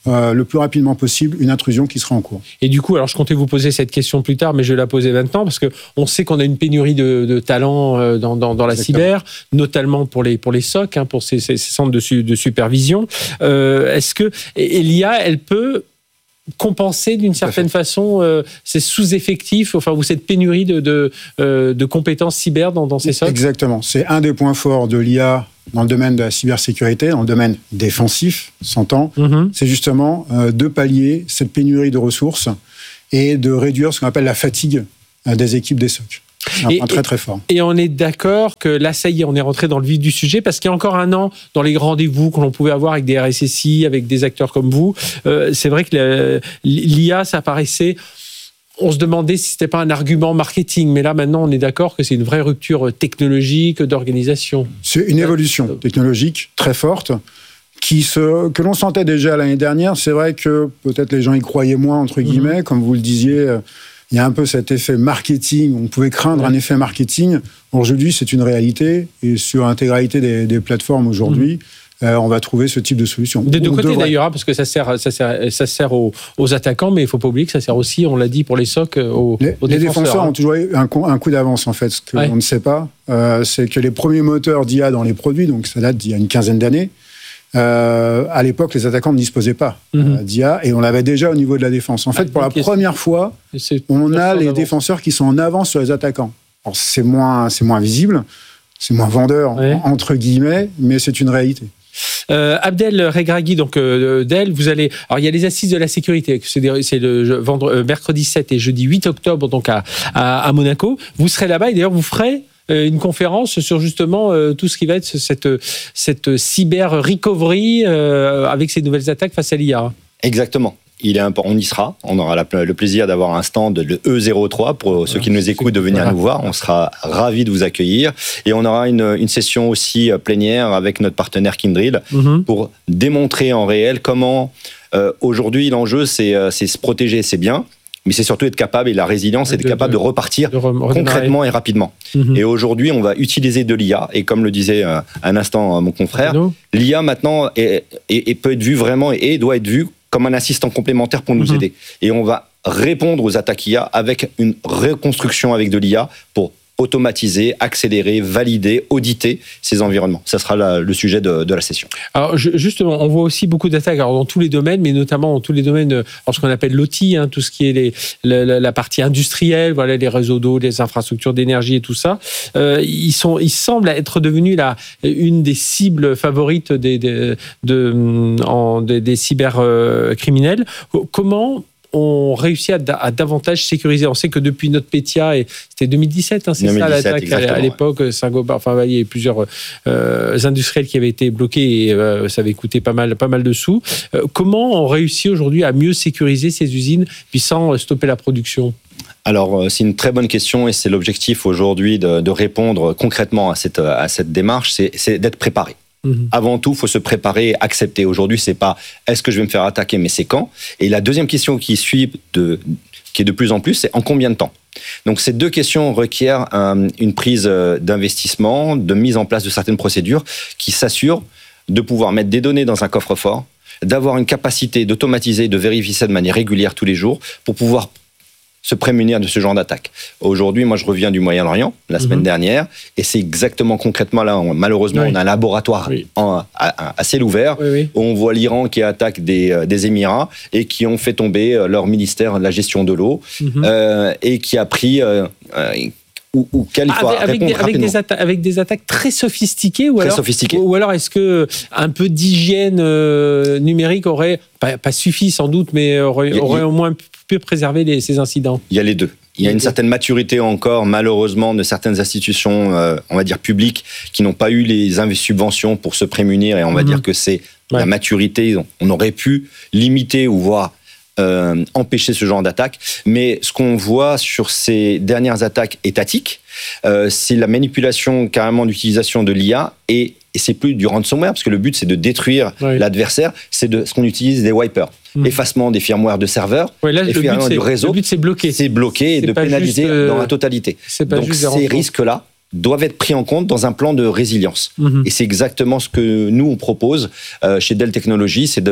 euh, le plus rapidement possible une intrusion qui sera en cours. Et du coup, alors je comptais vous poser cette question plus tard, mais je vais la poser maintenant parce que on sait qu'on a une pénurie de, de talents euh, dans, dans, dans la Exactement. cyber, notamment pour les pour les S O C, hein, pour ces, ces, ces centres de, su, de supervision. Euh, est-ce que et, et l'I A, elle peut compenser d'une certaine façon euh, ces sous-effectifs, enfin ou cette pénurie de de, euh, de compétences cyber dans, dans ces S O C? Exactement. C'est un des points forts de l'I A dans le domaine de la cybersécurité, dans le domaine défensif, s'entend. Mm-hmm. C'est justement euh, de pallier cette pénurie de ressources et de réduire ce qu'on appelle la fatigue euh, des équipes des S O C. C'est un Et- point très très fort. Et on est d'accord que là, ça y est, on est rentré dans le vif du sujet, parce qu'il y a encore un an, dans les rendez-vous que l'on pouvait avoir avec des R S S I, avec des acteurs comme vous, euh, c'est vrai que le- l'I A, ça paraissait... On se demandait si c'était pas un argument marketing, mais là maintenant on est d'accord que c'est une vraie rupture technologique, d'organisation. C'est une évolution technologique très forte qui se, que l'on sentait déjà l'année dernière. C'est vrai que peut-être les gens y croyaient moins, entre guillemets, comme vous le disiez. euh, Il y a un peu cet effet marketing. On pouvait craindre Ouais. un effet marketing. Aujourd'hui, c'est une réalité. Et sur l'intégralité des, des plateformes aujourd'hui, euh, on va trouver ce type de solution. Des deux On côtés devrait. d'ailleurs, hein, parce que ça sert, ça sert, ça sert aux, aux attaquants, mais il faut pas oublier que ça sert aussi, on l'a dit, pour les S O C, aux, Les, aux les défenseurs. défenseurs hein. ont toujours eu un, coup- un coup d'avance, en fait. Ce qu'on Ouais. ne sait pas, euh, c'est que les premiers moteurs d'I A dans les produits, donc ça date d'il y a une quinzaine d'années, euh, à l'époque, les attaquants ne disposaient pas Mhm. euh, d'I A et on l'avait déjà au niveau de la défense. En fait, Ah, pour la ok. première fois, Et c'est- on a en les avance. défenseurs qui sont en avance sur les attaquants. Alors, c'est moins, c'est moins visible, c'est moins vendeur, Ouais. en- entre guillemets, mais c'est une réalité. Euh, Abdel Regragui, donc euh, d'El, vous allez. Alors il y a les assises de la sécurité, c'est, des- c'est le je- vendre, euh, mercredi sept et jeudi huit octobre, donc à, à, à Monaco. Vous serez là-bas et d'ailleurs vous ferez euh, une conférence sur justement euh, tout ce qui va être cette, cette cyber recovery euh, avec ces nouvelles attaques face à l'I A. Exactement. Il est important, on y sera. On aura la- le plaisir d'avoir un stand de E zéro trois pour ceux qui nous écoutent de venir Voilà. nous voir. On sera ravis de vous accueillir. Et on aura une, une session aussi euh, plénière avec notre partenaire Kindrill Mhm. pour démontrer en réel comment euh, aujourd'hui l'enjeu c'est, euh, c'est se protéger, c'est bien. Mais c'est surtout être capable, et la résilience, c'est être De- capable de- de repartir de re- redémarrer. concrètement et rapidement. Mhm. Et aujourd'hui, on va utiliser de l'I A. Et comme le disait euh, un instant euh, mon confrère, Arnaud l'I A maintenant est, est- est- peut être vue vraiment et, et doit être vue comme un assistant complémentaire pour nous Mhm. aider. Et on va répondre aux attaques I A avec une reconstruction avec de l'I A pour automatiser, accélérer, valider, auditer ces environnements. Ça sera la- le sujet de, de la session. Alors je- justement, on voit aussi beaucoup d'attaques alors, dans tous les domaines, mais notamment dans tous les domaines, euh, alors, ce qu'on appelle l'O T, hein, tout ce qui est les, la, la- la partie industrielle, voilà, les réseaux d'eau, les infrastructures d'énergie et tout ça. Euh, ils sont, ils semblent être devenus la une des cibles favorites des des, de, en, des, des cybercriminels. Comment on réussit à, da- à davantage sécuriser. On sait que depuis notre Petya, et c'était deux mille dix-sept, hein, c'est deux mille ça dix-sept, l'attaque à, à exactement, l'époque, Saint-Gobain, enfin il y avait plusieurs euh, industriels qui avaient été bloqués et euh, ça avait coûté pas mal, pas mal de sous. Euh, comment on réussit aujourd'hui à mieux sécuriser ces usines puis sans euh, stopper la production ? Alors, euh, c'est une très bonne question et c'est l'objectif aujourd'hui de, de répondre concrètement à cette, à cette démarche, c'est, c'est d'être préparé. Mhm. Avant tout, il faut se préparer et accepter. Aujourd'hui, c'est pas est-ce que je vais me faire attaquer, mais c'est quand. Et la deuxième question qui suit, de, qui est de plus en plus, c'est en combien de temps. Donc ces deux questions requièrent euh, une prise euh, d'investissement, de mise en place de certaines procédures qui s'assurent de pouvoir mettre des données dans un coffre-fort, d'avoir une capacité d'automatiser, de vérifier ça de manière régulière tous les jours pour pouvoir se prémunir de ce genre d'attaque. Aujourd'hui, moi, je reviens du Moyen-Orient la semaine Mhm. dernière, et c'est exactement concrètement là, on- malheureusement, Oui. on a un laboratoire Oui. en- à, à, à ciel ouvert, Oui, oui. où on voit l'Iran qui attaque des, euh, des Émirats et qui ont fait tomber euh, leur ministère de la gestion de l'eau, Mhm. euh, et qui a pris... Euh, euh, ou, ou quel il faut Avec, avec répondre des, avec, rapidement. des atta- avec des attaques très sophistiquées ou Très alors, sophistiquées. ou alors est-ce que un peu d'hygiène euh, numérique aurait pas, pas suffi sans doute, mais aurait, Il y a- aurait au moins pu préserver les- ces incidents? Il y a les deux. Il y a une certaine maturité encore, malheureusement, de certaines institutions, euh, on va dire publiques, qui n'ont pas eu les inv- subventions pour se prémunir, et on va Mhm. dire que c'est Ouais. la maturité. On aurait pu limiter ou voire euh, empêcher ce genre d'attaque. Mais ce qu'on voit sur ces dernières attaques étatiques, euh, c'est la manipulation carrément d'utilisation de l'I A, et, et c'est plus du ransomware, parce que le but c'est de détruire Ouais. l'adversaire, c'est de ce qu'on utilise des wipers. Mhm. Effacement des firmware de serveurs, Ouais, là, le but, effacement c'est, du réseau. le but, c'est bloquer. C'est bloqué et C'est de pas pénaliser juste, euh, dans la totalité. C'est pas Donc juste des ces renforts. risques-là doivent être pris en compte dans un plan de résilience. Mhm. Et c'est exactement ce que nous, on propose euh, chez Dell Technologies, c'est de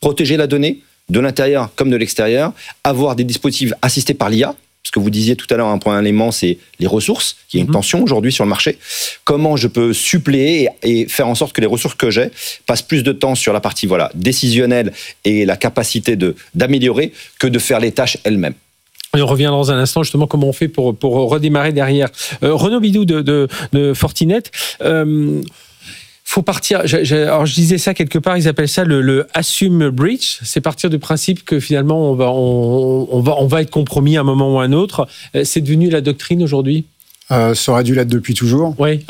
protéger la donnée de l'intérieur comme de l'extérieur, avoir des dispositifs assistés par l'I A. Ce que vous disiez tout à l'heure, un point élément, c'est les ressources. Il y a une tension aujourd'hui sur le marché. Comment je peux suppléer et faire en sorte que les ressources que j'ai passent plus de temps sur la partie voilà, décisionnelle et la capacité de, d'améliorer que de faire les tâches elles-mêmes. Et on revient dans un instant justement comment on fait pour, pour redémarrer derrière. Euh, Renaud Bidou de, de, de Fortinet, euh, faut partir. Je, je, alors je disais ça quelque part, ils appellent ça le, le assume breach. C'est partir du principe que finalement on va, on, on va, on va être compromis à un moment ou à un autre. C'est devenu la doctrine aujourd'hui. Euh, ça aurait dû l'être depuis toujours. Oui.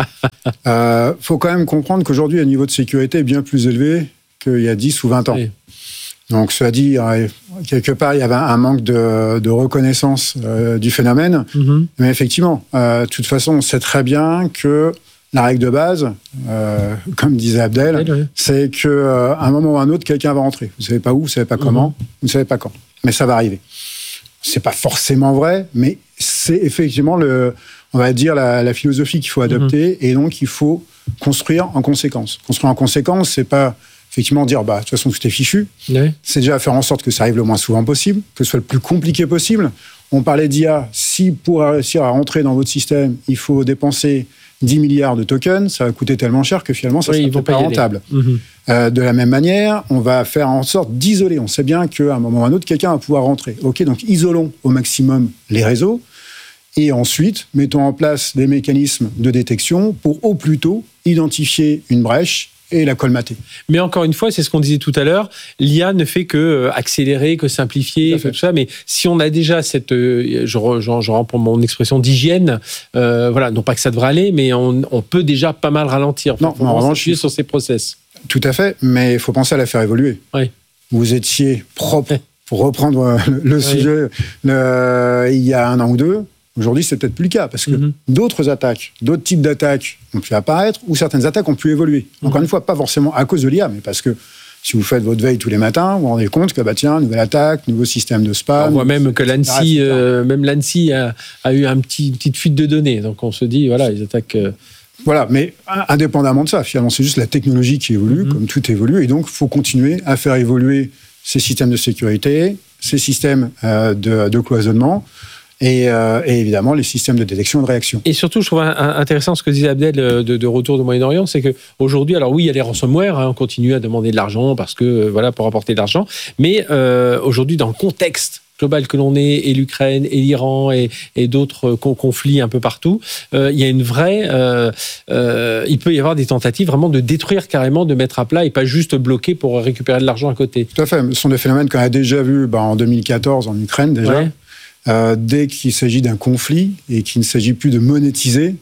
euh, faut quand même comprendre qu'aujourd'hui le niveau de sécurité est bien plus élevé qu'il y a dix ou vingt ans. Oui. Donc, cela dit, quelque part, il y avait un manque de, de reconnaissance euh, du phénomène. Mm-hmm. Mais effectivement, euh, de toute façon, on sait très bien que la règle de base, euh, comme disait Abdel, oui, oui. c'est qu'à euh, un moment ou un autre, quelqu'un va rentrer. Vous ne savez pas où, vous ne savez pas comment, mm-hmm. vous ne savez pas quand. Mais ça va arriver. Ce n'est pas forcément vrai, mais c'est effectivement, le, on va dire, la, la philosophie qu'il faut adopter. Mm-hmm. Et donc, il faut construire en conséquence. Construire en conséquence, ce n'est pas... effectivement dire, bah, de toute façon, tout est fichu. Oui. C'est déjà faire en sorte que ça arrive le moins souvent possible, que ce soit le plus compliqué possible. On parlait d'I A. Si pour réussir à rentrer dans votre système, il faut dépenser dix milliards de tokens, ça va coûter tellement cher que finalement, ça ne oui, sera pas rentable. Mmh. Euh, de la même manière, on va faire en sorte d'isoler. On sait bien qu'à un moment ou à un autre, quelqu'un va pouvoir rentrer. OK, donc isolons au maximum les réseaux. Et ensuite, mettons en place des mécanismes de détection pour au plus tôt identifier une brèche et la colmater. Mais encore une fois, c'est ce qu'on disait tout à l'heure, l'I A ne fait que accélérer, que simplifier, tout, que tout ça, mais si on a déjà cette, je, je, je reprends mon expression d'hygiène, euh, voilà, non pas que ça devrait aller, mais on, on peut déjà pas mal ralentir. Non, faut en revanche, sur ces process. Tout à fait, mais il faut penser à la faire évoluer. Oui. Vous étiez propre, pour reprendre le, le oui. sujet, le, il y a un an ou deux. Aujourd'hui, c'est peut-être plus le cas, parce que mm-hmm. d'autres attaques, d'autres types d'attaques ont pu apparaître, ou certaines attaques ont pu évoluer. Mm-hmm. Encore une fois, pas forcément à cause de l'I A, mais parce que si vous faites votre veille tous les matins, vous vous rendez compte que, bah, tiens, nouvelle attaque, nouveau système de spam... On voit même que l'ANSSI, euh, même l'ANSSI a, a eu un petit, une petite fuite de données. Donc on se dit, voilà, ils attaquent... Euh... Voilà, mais indépendamment de ça, finalement, c'est juste la technologie qui évolue, mm-hmm. comme tout évolue, et donc il faut continuer à faire évoluer ces systèmes de sécurité, ces systèmes euh, de, de cloisonnement, Et, euh, et évidemment les systèmes de détection et de réaction. Et surtout, je trouve intéressant ce que disait Abdel de, de retour du Moyen-Orient, c'est qu'aujourd'hui, alors oui, il y a les ransomware, hein, on continue à demander de l'argent parce que voilà, pour apporter de l'argent, mais euh, aujourd'hui, dans le contexte global que l'on est, et l'Ukraine, et l'Iran, et, et d'autres conflits un peu partout, euh, il y a une vraie... Euh, euh, il peut y avoir des tentatives vraiment de détruire carrément, de mettre à plat, et pas juste bloquer pour récupérer de l'argent à côté. Tout à fait. Ce sont des phénomènes qu'on a déjà vus bah, en deux mille quatorze en Ukraine, déjà. Ouais. Euh, dès qu'il s'agit d'un conflit et qu'il ne s'agit plus de monétiser,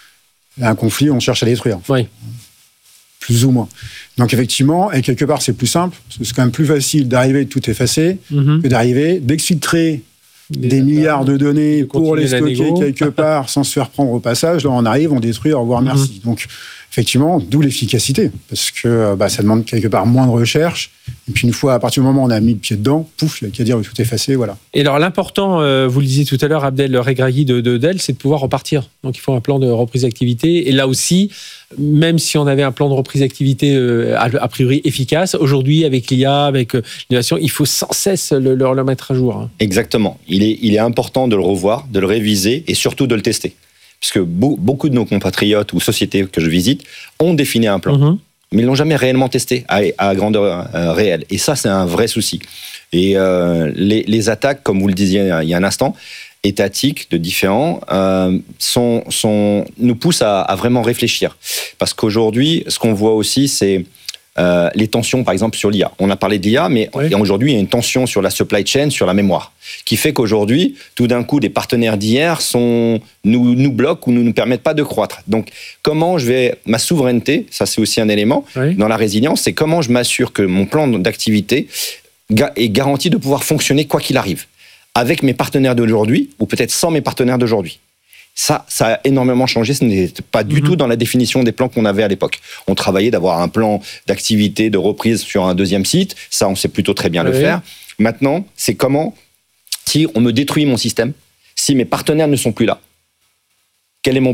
un conflit, on cherche à détruire. Oui. Plus ou moins. Donc effectivement, et quelque part, c'est plus simple. C'est quand même plus facile d'arriver et de tout effacer mm-hmm. que d'arriver, d'exfiltrer des, des milliards de données de pour les stocker quelque part sans se faire prendre au passage. Là, on arrive, on détruit, au revoir, mm-hmm. merci. Donc effectivement, d'où l'efficacité, parce que bah, ça demande quelque part moins de recherche. Et puis une fois, à partir du moment où on a mis le pied dedans, pouf, il n'y a qu'à dire tout effacer, voilà. Et alors l'important, euh, vous le disiez tout à l'heure, Abdel Regragui de, de Dell, c'est de pouvoir repartir. Donc il faut un plan de reprise d'activité. Et là aussi, même si on avait un plan de reprise d'activité euh, a, a priori efficace, aujourd'hui avec l'I A, avec euh, l'innovation, il faut sans cesse le, le, le mettre à jour. Hein. Exactement. Il est, il est important de le revoir, de le réviser et surtout de le tester. Puisque beaucoup de nos compatriotes ou sociétés que je visite ont défini un plan, mmh. mais ils ne l'ont jamais réellement testé à, à grandeur euh, réelle. Et ça, c'est un vrai souci. Et euh, les, les attaques, comme vous le disiez il y a un instant, étatiques, de différents, euh, sont, sont, nous poussent à, à vraiment réfléchir. Parce qu'aujourd'hui, ce qu'on voit aussi, c'est euh, les tensions, par exemple, sur l'I A. On a parlé de l'I A, mais oui. aujourd'hui, il y a une tension sur la supply chain, sur la mémoire, qui fait qu'aujourd'hui, tout d'un coup, des partenaires d'hier sont, nous, nous bloquent ou ne nous permettent pas de croître. Donc, comment je vais... Ma souveraineté, ça c'est aussi un élément, oui. dans la résilience, c'est comment je m'assure que mon plan d'activité est garanti de pouvoir fonctionner quoi qu'il arrive, avec mes partenaires d'aujourd'hui, ou peut-être sans mes partenaires d'aujourd'hui. Ça, ça a énormément changé. Ce n'était pas du mmh. tout dans la définition des plans qu'on avait à l'époque. On travaillait d'avoir un plan d'activité, de reprise sur un deuxième site. Ça, on sait plutôt très bien oui. le faire. Maintenant, c'est comment, si on me détruit mon système, si mes partenaires ne sont plus là, quel est mon plan ?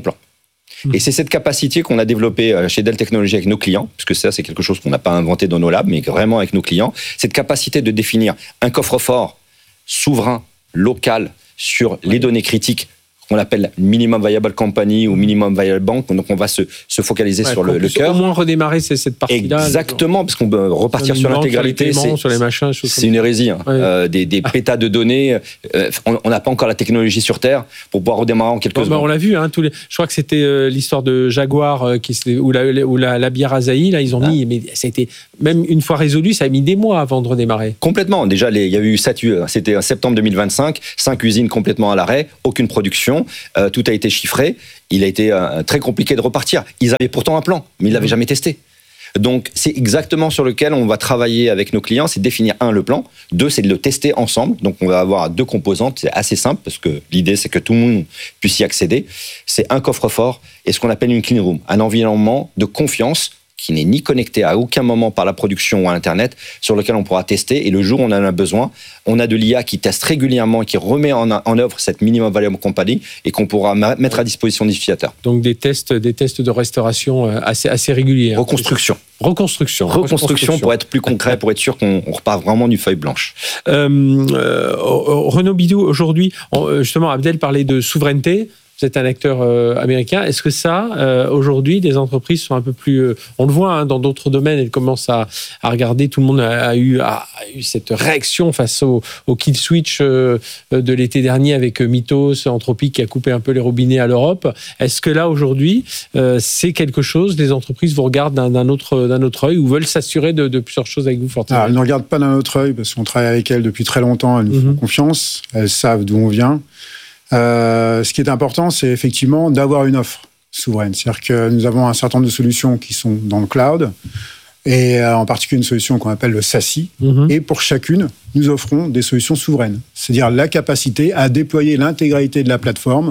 Mmh. Et c'est cette capacité qu'on a développée chez Dell Technologies avec nos clients, parce que ça, c'est quelque chose qu'on n'a pas inventé dans nos labs, mais vraiment avec nos clients. Cette capacité de définir un coffre-fort souverain, local, sur les données critiques, qu'on appelle minimum viable company ou minimum viable bank. Donc, on va se, se focaliser ouais, sur le, le cœur. Au moins redémarrer cette partie-là. Exactement, parce qu'on peut repartir sur, sur l'intégralité. Sur les, sur les machins, c'est une hérésie. Hein. Ouais. Euh, des des pétas de données. Euh, on n'a pas encore la technologie sur Terre pour pouvoir redémarrer en quelques bon, secondes. Bah, on l'a vu. Hein, tous les... Je crois que c'était euh, l'histoire de Jaguar euh, qui, ou la, ou la, la bière Asahi. Là, ils ont ah. mis, mais ça a été même une fois résolu, ça a mis des mois avant de redémarrer. Complètement. Déjà, les, il y a eu sept, c'était en septembre deux mille vingt-cinq, cinq usines complètement à l'arrêt, aucune production, euh, tout a été chiffré. Il a été euh, très compliqué de repartir. Ils avaient pourtant un plan, mais ils l'avaient jamais testé. Donc, c'est exactement sur lequel on va travailler avec nos clients, c'est définir, un, le plan, deux, c'est de le tester ensemble. Donc, on va avoir deux composantes, c'est assez simple, parce que l'idée, c'est que tout le monde puisse y accéder. C'est un coffre-fort et ce qu'on appelle une clean room, un environnement de confiance qui n'est ni connecté à aucun moment par la production ou à Internet, sur lequel on pourra tester. Et le jour où on en a besoin, on a de l'I A qui teste régulièrement et qui remet en, en œuvre cette minimum viable company et qu'on pourra ma- mettre à disposition des utilisateurs. Donc des tests, des tests de restauration assez, assez réguliers. Reconstruction. Reconstruction. Reconstruction. Reconstruction pour être plus concret, pour être sûr qu'on repart vraiment du feuille blanche. Euh, euh, Renaud Bidou, aujourd'hui, justement, Abdel parlait de souveraineté. Vous êtes un acteur euh, américain. Est-ce que ça, euh, aujourd'hui, des entreprises sont un peu plus... Euh, on le voit hein, dans d'autres domaines, elles commencent à, à regarder. Tout le monde a, a, eu, a, a eu cette réaction face au, au kill switch euh, de l'été dernier avec Mythos, Anthropic qui a coupé un peu les robinets à l'Europe. Est-ce que là, aujourd'hui, euh, c'est quelque chose, les entreprises vous regardent d'un, d'un, autre, d'un autre œil ou veulent s'assurer de, de plusieurs choses avec vous, Fortinet? Elles ne regardent pas d'un autre œil parce qu'on travaille avec elles depuis très longtemps. Elles nous mm-hmm. font confiance. Elles savent d'où on vient. Euh, ce qui est important, c'est effectivement d'avoir une offre souveraine. C'est-à-dire que nous avons un certain nombre de solutions qui sont dans le cloud, et euh, en particulier une solution qu'on appelle le SASE. Mm-hmm. Et pour chacune, nous offrons des solutions souveraines. C'est-à-dire la capacité à déployer l'intégralité de la plateforme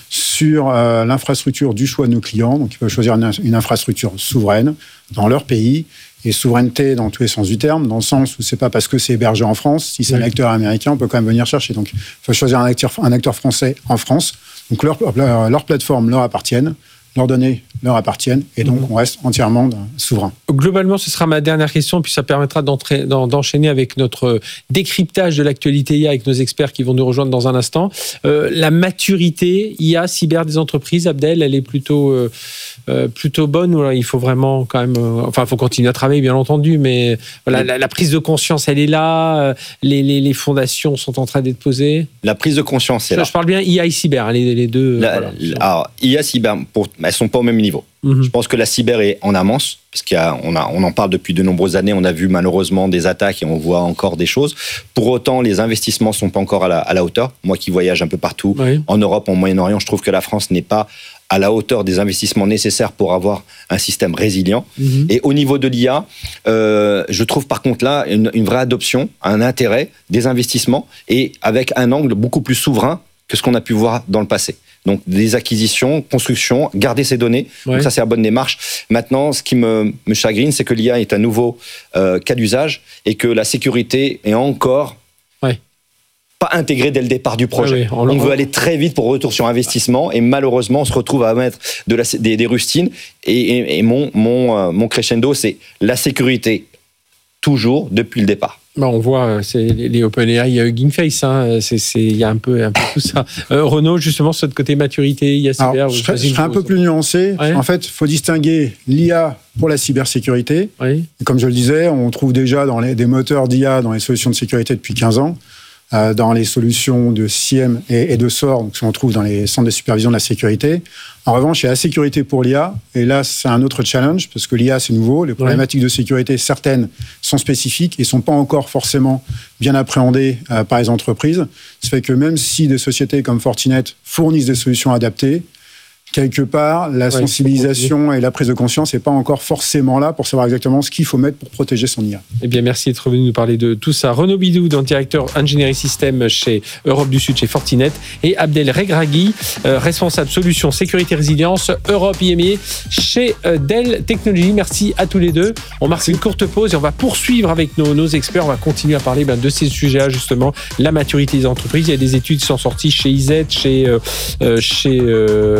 sur euh, l'infrastructure du choix de nos clients. Donc, ils peuvent choisir une, une infrastructure souveraine dans leur pays. Et souveraineté dans tous les sens du terme, dans le sens où c'est pas parce que c'est hébergé en France, si c'est oui. un acteur américain, on peut quand même venir chercher. Donc, il faut choisir un acteur, un acteur français en France. Donc, leur, leur, leur plateforme leur appartiennent, leurs données leur appartiennent, et donc mmh. on reste entièrement souverain. Globalement, ce sera ma dernière question, puis ça permettra d'enchaîner avec notre décryptage de l'actualité I A avec nos experts qui vont nous rejoindre dans un instant. Euh, la maturité I A cyber des entreprises, Abdel, elle est plutôt, euh, euh, plutôt bonne, ou il faut vraiment quand même... Euh, enfin, il faut continuer à travailler, bien entendu, mais voilà, la, la prise de conscience, elle est là, euh, les, les, les fondations sont en train d'être posées. La prise de conscience, c'est je, là. Je parle bien I A et cyber, les, les deux... La, voilà. Alors, I A, cyber, pour, elles ne sont pas au même niveau. Mmh. Je pense que la cyber est en amance, parce qu'on a, on en parle depuis de nombreuses années, on a vu malheureusement des attaques et on voit encore des choses. Pour autant, les investissements ne sont pas encore à la, à la hauteur. Moi qui voyage un peu partout, oui. en Europe, en Moyen-Orient, je trouve que la France n'est pas à la hauteur des investissements nécessaires pour avoir un système résilient. Mmh. Et au niveau de l'I A, euh, je trouve par contre là une, une vraie adoption, un intérêt des investissements, et avec un angle beaucoup plus souverain que ce qu'on a pu voir dans le passé. Donc, des acquisitions, construction, garder ses données. Ouais. Donc, ça, c'est la bonne démarche. Maintenant, ce qui me, me chagrine, c'est que l'I A est un nouveau euh, cas d'usage et que la sécurité est encore ouais. pas intégrée dès le départ du projet. Ouais, ouais. On, on veut aller très vite pour retour sur investissement et malheureusement, on se retrouve à mettre de la, des, des rustines. Et, et, et mon, mon, euh, mon crescendo, c'est la sécurité toujours depuis le départ. Bah on voit, c'est les OpenAI GameFace, hein, c'est, c'est, il y a un peu, un peu tout ça. Euh, Renaud, justement, sur ce côté maturité, I A cyber... Alors, je serais, je serais un peu plus nuancé. Ouais. En fait, il faut distinguer l'I A pour la cybersécurité. Oui. Et comme je le disais, on trouve déjà dans les, des moteurs d'I A dans les solutions de sécurité depuis quinze ans. Euh, dans les solutions de C I E M et, et de S O R, donc ce qu'on trouve dans les centres de supervision de la sécurité. En revanche, il y a la sécurité pour l'I A, et là, c'est un autre challenge, parce que l'I A, c'est nouveau, les problématiques ouais. de sécurité, certaines sont spécifiques et ne sont pas encore forcément bien appréhendées euh, par les entreprises. Ça fait que même si des sociétés comme Fortinet fournissent des solutions adaptées, quelque part, la ouais, sensibilisation et la prise de conscience n'est pas encore forcément là pour savoir exactement ce qu'il faut mettre pour protéger son I A. Eh bien, merci d'être venu nous parler de tout ça. Renaud Bidou, directeur ingénierie système chez Europe du Sud, chez Fortinet, et Abdel Regragui, euh, responsable solutions sécurité résilience Europe I M E chez euh, Dell Technologies. Merci à tous les deux. On marque une courte pause et on va poursuivre avec nos, nos experts. On va continuer à parler ben, de ces sujets-là, justement, la maturité des entreprises. Il y a des études qui sont sorties chez I Z, chez, euh, chez euh, Wavestone,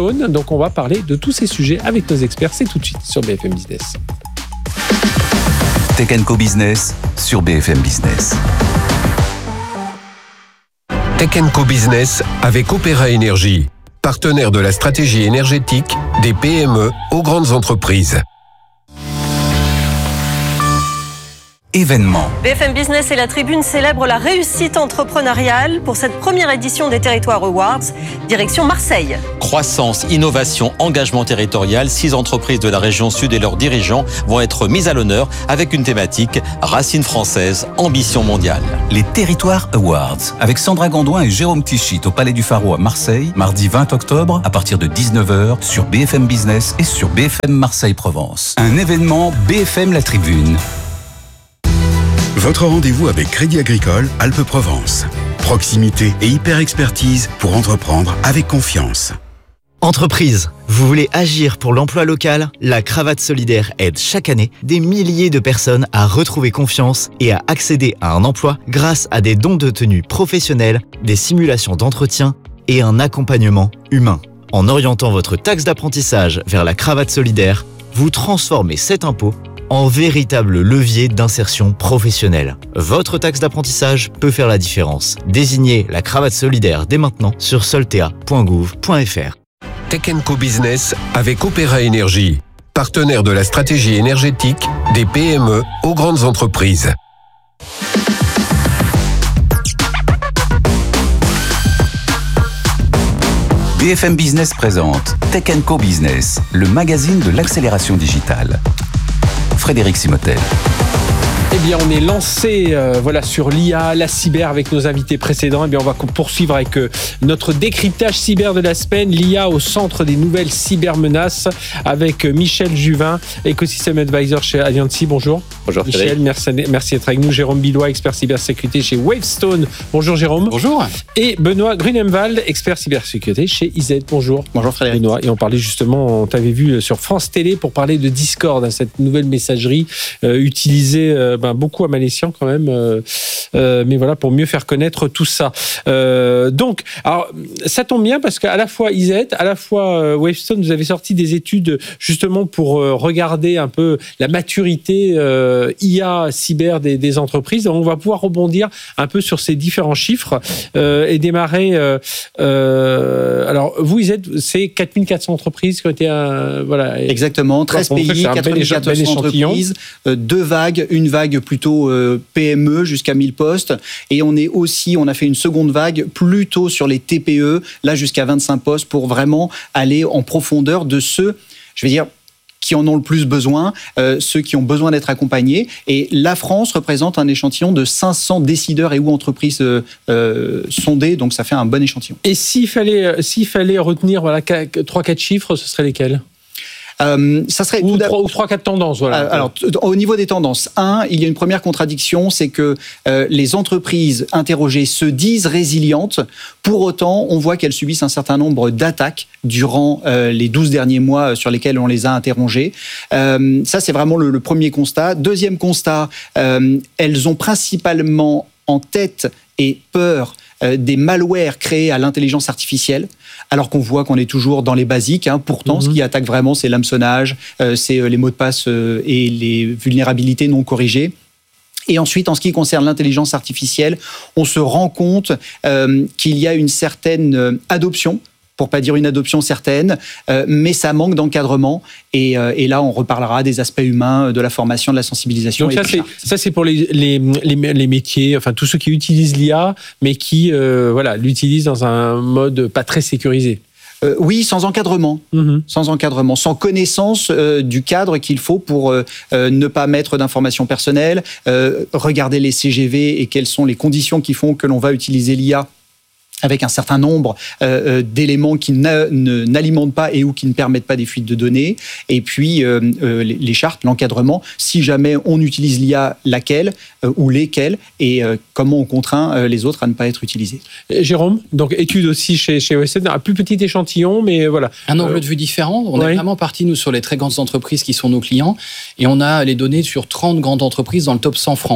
Wavestone. Donc on va parler de tous ces sujets avec nos experts. C'est tout de suite sur B F M Business. Tech and Co Business sur B F M Business. Tech and Co Business avec Opéra Énergie, partenaire de la stratégie énergétique des P M E aux grandes entreprises. Événement. B F M Business et la Tribune célèbrent la réussite entrepreneuriale pour cette première édition des Territoires Awards, direction Marseille. Croissance, innovation, engagement territorial, six entreprises de la région sud et leurs dirigeants vont être mises à l'honneur avec une thématique racines françaises, ambition mondiale. Les Territoires Awards avec Sandra Gondouin et Jérôme Tichit au Palais du Pharo à Marseille, mardi vingt octobre à partir de dix-neuf heures sur B F M Business et sur B F M Marseille-Provence. Un événement B F M La Tribune. Votre rendez-vous avec Crédit Agricole Alpes-Provence. Proximité et hyper-expertise pour entreprendre avec confiance. Entreprise, vous voulez agir pour l'emploi local? La Cravate Solidaire aide chaque année des milliers de personnes à retrouver confiance et à accéder à un emploi grâce à des dons de tenue professionnels, des simulations d'entretien et un accompagnement humain. En orientant votre taxe d'apprentissage vers la Cravate Solidaire, vous transformez cet impôt en véritable levier d'insertion professionnelle. Votre taxe d'apprentissage peut faire la différence. Désignez la Cravate Solidaire dès maintenant sur soltea point gouv point f r. Tech and Co Business avec Opéra Énergie, partenaire de la stratégie énergétique des P M E aux grandes entreprises. B F M Business présente Tech and Co Business, le magazine de l'accélération digitale. Frédéric Simotel. Eh bien, on est lancé euh, voilà, sur l'I A, la cyber avec nos invités précédents. Eh bien, on va poursuivre avec euh, notre décryptage cyber de la semaine. L'I A au centre des nouvelles cybermenaces avec euh, Michel Juvin, Ecosystem Advisor chez Alliancy. Bonjour. Bonjour Michel, merci, merci d'être avec nous. Jérôme Billois, expert cybersécurité chez Wavestone. Bonjour Jérôme. Bonjour. Et Benoît Grunemwald, expert cybersécurité chez I Z. Bonjour. Bonjour Frédéric. Benoît. Et on parlait justement, on t'avait vu sur France Télé pour parler de Discord, hein, cette nouvelle messagerie euh, utilisée euh, ben, beaucoup à mal escient quand même, euh, euh, mais voilà, pour mieux faire connaître tout ça. Euh, donc, alors, ça tombe bien parce qu'à la fois I Z, à la fois euh, Wavestone, vous avez sorti des études justement pour euh, regarder un peu la maturité euh, I A cyber des, des entreprises. Donc, on va pouvoir rebondir un peu sur ces différents chiffres euh, et démarrer. Euh, euh, alors, vous, I Z, c'est quatre mille quatre cents entreprises qui ont été, euh, voilà. Exactement, treize pays, quatre mille quatre cents entreprises, euh, deux vagues, une vague plutôt euh, P M E jusqu'à mille postes, et on est aussi, on a fait une seconde vague plutôt sur les T P E, là jusqu'à vingt-cinq postes, pour vraiment aller en profondeur de ceux, je vais dire, qui en ont le plus besoin, euh, ceux qui ont besoin d'être accompagnés. Et la France représente un échantillon de cinq cents décideurs et ou entreprises euh, euh, sondées, donc ça fait un bon échantillon. Et s'il fallait, s'il fallait retenir voilà, trois quatre chiffres, ce seraient lesquels ? Euh, ça serait ou trois, ou trois, quatre tendances, voilà. Alors, au niveau des tendances, un, il y a une première contradiction, c'est que euh, les entreprises interrogées se disent résilientes. Pour autant, on voit qu'elles subissent un certain nombre d'attaques durant euh, les douze derniers mois sur lesquels on les a interrogées. Euh, ça, c'est vraiment le, le premier constat. Deuxième constat, euh, elles ont principalement en tête et peur euh, des malwares créés à l'intelligence artificielle, alors qu'on voit qu'on est toujours dans les basiques. Hein. Pourtant, mmh. ce qui attaque vraiment, c'est l'hameçonnage, euh, c'est euh, les mots de passe euh, et les vulnérabilités non corrigées. Et ensuite, en ce qui concerne l'intelligence artificielle, on se rend compte euh, qu'il y a une certaine euh, adoption, pour pas dire une adoption certaine, euh, mais ça manque d'encadrement. Et, euh, et là, on reparlera des aspects humains, de la formation, de la sensibilisation. Donc ça, c'est, ça, c'est pour les, les, les, les métiers, enfin tous ceux qui utilisent l'I A, mais qui euh, voilà, l'utilisent dans un mode pas très sécurisé. Euh, oui, sans encadrement, mmh. sans encadrement, sans connaissance euh, du cadre qu'il faut pour euh, euh, ne pas mettre d'informations personnelles, euh, regarder les C G V et quelles sont les conditions qui font que l'on va utiliser l'I A avec un certain nombre euh, d'éléments qui na, ne, n'alimentent pas et ou qui ne permettent pas des fuites de données. Et puis, euh, euh, les, les chartes, l'encadrement, si jamais on utilise l'I A, laquelle euh, ou lesquelles, et euh, comment on contraint euh, les autres à ne pas être utilisés. Et Jérôme, donc étude aussi chez, chez O S N, un plus petit échantillon, mais voilà. Un angle de vue différent. On ouais. est vraiment parti, nous, sur les très grandes entreprises qui sont nos clients, et on a les données sur trente grandes entreprises dans le top cent France.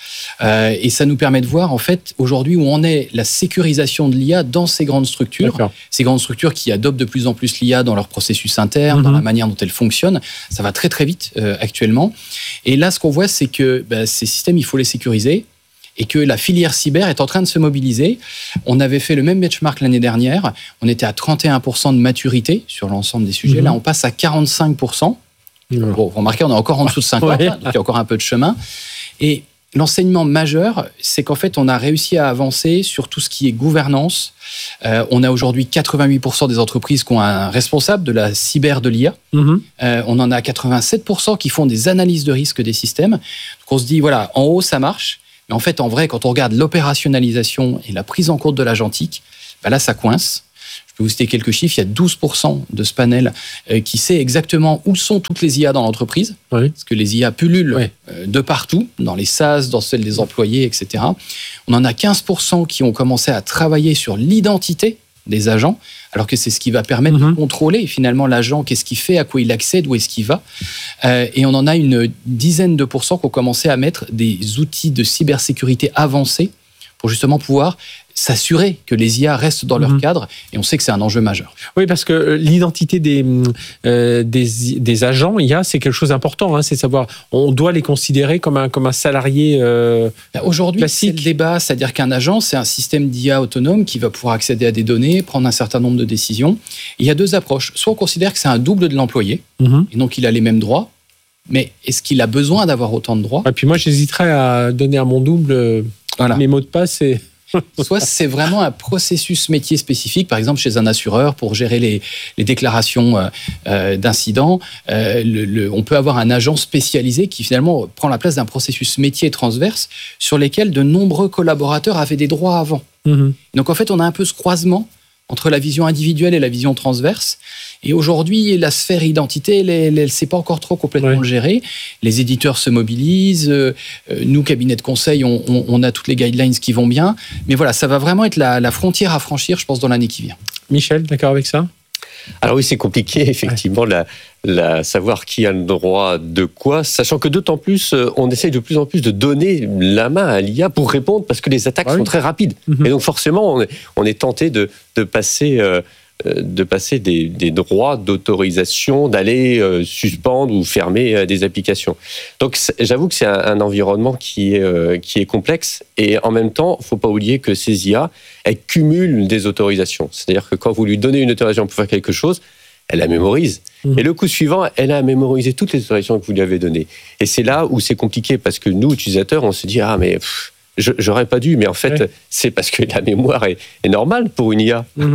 Euh, et ça nous permet de voir, en fait, aujourd'hui, où en est la sécurisation de l'I A dans ces grandes structures. D'accord. Ces grandes structures qui adoptent de plus en plus l'I A dans leur processus interne, mmh. dans la manière dont elles fonctionnent. Ça va très, très vite euh, actuellement. Et là, ce qu'on voit, c'est que bah, ces systèmes, il faut les sécuriser. Et que la filière cyber est en train de se mobiliser. On avait fait le même benchmark l'année dernière. On était à trente et un pour cent de maturité sur l'ensemble des sujets. Mmh. Là, on passe à quarante-cinq pour cent. Mmh. Bon, vous remarquez, on est encore en dessous de cinquante, ouais. hein, donc il y a encore un peu de chemin. Et l'enseignement majeur, c'est qu'en fait, on a réussi à avancer sur tout ce qui est gouvernance. Euh, on a aujourd'hui quatre-vingt-huit pour cent des entreprises qui ont un responsable de la cyber de l'I A. Mmh. Euh, on en a quatre-vingt-sept pour cent qui font des analyses de risque des systèmes. Donc on se dit, voilà, en haut, ça marche. Mais en fait, en vrai, quand on regarde l'opérationnalisation et la prise en compte de l'agentique, ben là, ça coince. Je peux vous citer quelques chiffres. Il y a douze pour cent de ce panel euh, qui sait exactement où sont toutes les I A dans l'entreprise. Oui. Parce que les I A pullulent oui. euh, de partout, dans les SaaS, dans celles des employés, et cetera. On en a quinze pour cent qui ont commencé à travailler sur l'identité des agents, alors que c'est ce qui va permettre mmh. de contrôler finalement l'agent, qu'est-ce qu'il fait, à quoi il accède, où est-ce qu'il va. Euh, et on en a une dizaine de pourcents qui ont commencé à mettre des outils de cybersécurité avancés pour justement pouvoir s'assurer que les I A restent dans leur mmh. cadre, et on sait que c'est un enjeu majeur. Oui, parce que l'identité des, euh, des, des agents I A, c'est quelque chose d'important, hein, c'est savoir, on doit les considérer comme un, comme un salarié euh, Aujourd'hui, classique. C'est le débat, c'est-à-dire qu'un agent, c'est un système d'I A autonome qui va pouvoir accéder à des données, prendre un certain nombre de décisions. Et il y a deux approches. Soit on considère que c'est un double de l'employé, mmh. et donc il a les mêmes droits, mais est-ce qu'il a besoin d'avoir autant de droits ? Et puis moi, j'hésiterais à donner à mon double euh, voilà. les mots de passe et... Soit c'est vraiment un processus métier spécifique, par exemple chez un assureur pour gérer les, les déclarations euh, d'incidents. Euh, le, le, on peut avoir un agent spécialisé qui finalement prend la place d'un processus métier transverse sur lesquels de nombreux collaborateurs avaient des droits avant. Mmh. Donc en fait, on a un peu ce croisement entre la vision individuelle et la vision transverse. Et aujourd'hui, la sphère identité, elle ne sait pas encore trop complètement ouais. le gérer. Les éditeurs se mobilisent. Euh, nous, cabinet de conseil, on, on, on a toutes les guidelines qui vont bien. Mais voilà, ça va vraiment être la, la frontière à franchir, je pense, dans l'année qui vient. Michel, d'accord avec ça ? Alors oui, c'est compliqué, effectivement, ouais. la, la, savoir qui a le droit de quoi, sachant que d'autant plus, on essaye de plus en plus de donner la main à l'I A pour répondre, parce que les attaques ah oui. sont très rapides. Mm-hmm. Et donc forcément, on est, on est tenté de, de passer... Euh, de passer des, des droits d'autorisation, d'aller euh, suspendre ou fermer euh, des applications. Donc j'avoue que c'est un, un environnement qui est, euh, qui est complexe, et en même temps, il ne faut pas oublier que ces I A, elles cumulent des autorisations. C'est-à-dire que quand vous lui donnez une autorisation pour faire quelque chose, elle la mémorise. Mmh. Et le coup suivant, elle a mémorisé toutes les autorisations que vous lui avez données. Et c'est là où c'est compliqué, parce que nous, utilisateurs, on se dit « Ah, mais... Pff, je, j'aurais pas dû », mais en fait, ouais. c'est parce que la mémoire est, est normale pour une I A. Mmh.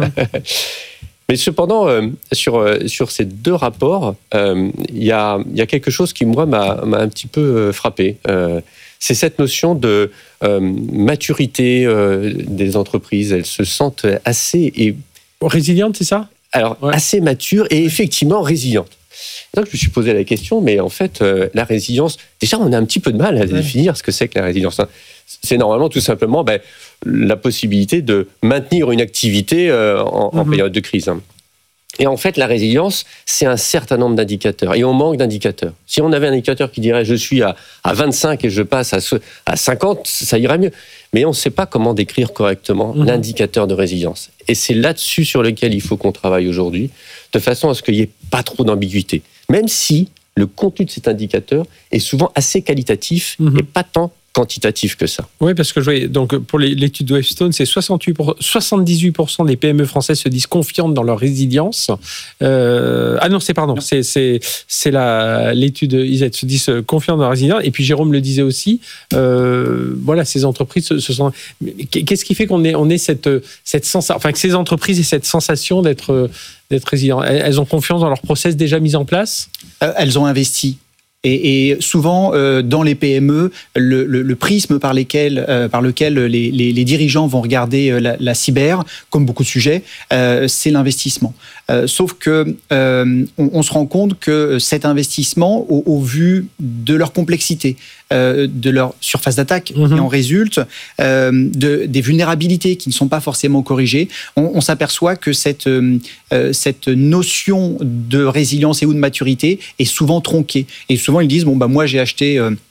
Mais cependant, euh, sur, euh, sur ces deux rapports, il euh, y, a, y a quelque chose qui, moi, m'a, m'a un petit peu euh, frappé. Euh, c'est cette notion de euh, maturité euh, des entreprises. Elles se sentent assez... Et... Résilientes, c'est ça ? Alors, ouais. assez matures et effectivement résilientes. Donc, je me suis posé la question, mais en fait, euh, la résilience... Déjà, on a un petit peu de mal à ouais. définir ce que c'est que la résilience. C'est normalement, tout simplement, ben, la possibilité de maintenir une activité euh, en, mmh. en période de crise. Et en fait, la résilience, c'est un certain nombre d'indicateurs. Et on manque d'indicateurs. Si on avait un indicateur qui dirait « je suis à, à vingt-cinq et je passe à, à cinquante », ça irait mieux. Mais on ne sait pas comment décrire correctement mmh. l'indicateur de résilience. Et c'est là-dessus sur lequel il faut qu'on travaille aujourd'hui, de façon à ce qu'il n'y ait pas trop d'ambiguïté. Même si le contenu de cet indicateur est souvent assez qualitatif mmh. et pas tant quantitatif que ça. Oui, parce que je voyais, donc pour l'étude de Wavestone, c'est soixante-huit pour, soixante-dix-huit pour cent des P M E françaises se disent confiantes dans leur résilience. Euh, ah non, c'est pardon, c'est, c'est, c'est la, l'étude I S E T se disent confiantes dans leur résilience. Et puis Jérôme le disait aussi, euh, voilà, ces entreprises se, se sont... Qu'est-ce qui fait qu'on ait, on ait cette, cette sensation, enfin que ces entreprises aient cette sensation d'être, d'être résilientes ? Elles ont confiance dans leur process déjà mis en place ? euh, Elles ont investi. Et, et souvent, euh, dans les P M E, le, le, le prisme par, lesquels, euh, par lequel les, les, les dirigeants vont regarder euh, la, la cyber, comme beaucoup de sujets, euh, c'est l'investissement. Euh, sauf que euh, on, on se rend compte que cet investissement, au, au vu de leur complexité, euh, de leur surface d'attaque mmh. qui en résulte, euh, de, des vulnérabilités qui ne sont pas forcément corrigées, on, on s'aperçoit que cette, euh, cette notion de résilience et ou de maturité est souvent tronquée. Et souvent, ils disent, bon, bah, moi, j'ai acheté... Euh,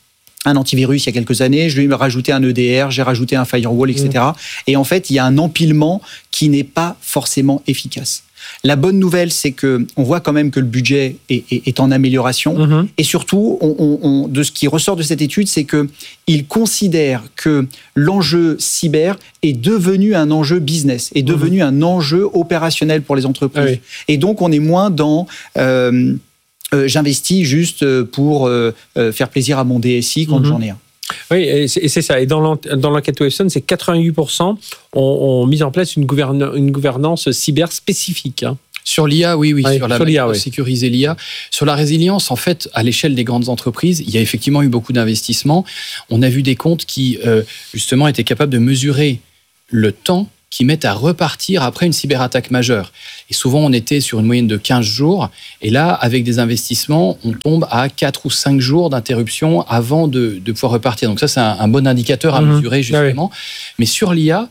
un antivirus il y a quelques années, je lui ai rajouté un E D R, j'ai rajouté un firewall, et cetera. Mmh. Et en fait, il y a un empilement qui n'est pas forcément efficace. La bonne nouvelle, c'est que on voit quand même que le budget est, est, est en amélioration. Mmh. Et surtout, on, on, on, de ce qui ressort de cette étude, c'est qu'il considère que l'enjeu cyber est devenu un enjeu business, est devenu mmh. un enjeu opérationnel pour les entreprises. Ah oui. Et donc, on est moins dans... Euh, euh, j'investis juste pour euh, faire plaisir à mon D S I quand mmh. j'en ai un. Oui, et c'est, et c'est ça. Et dans l'enquête Webson, c'est quatre-vingt-huit pour cent ont, ont mis en place une, gouverne, une gouvernance cyber spécifique. Hein. Sur l'I A, oui, oui, oui sur la sur l'I A, oui. sécuriser l'I A. Sur la résilience, en fait, à l'échelle des grandes entreprises, il y a effectivement eu beaucoup d'investissements. On a vu des comptes qui, euh, justement, étaient capables de mesurer le temps qui mettent à repartir après une cyberattaque majeure. Et souvent, on était sur une moyenne de quinze jours. Et là, avec des investissements, on tombe à quatre ou cinq jours d'interruption avant de, de pouvoir repartir. Donc ça, c'est un, un bon indicateur à mmh. mesurer, justement. Ah oui. Mais sur l'I A,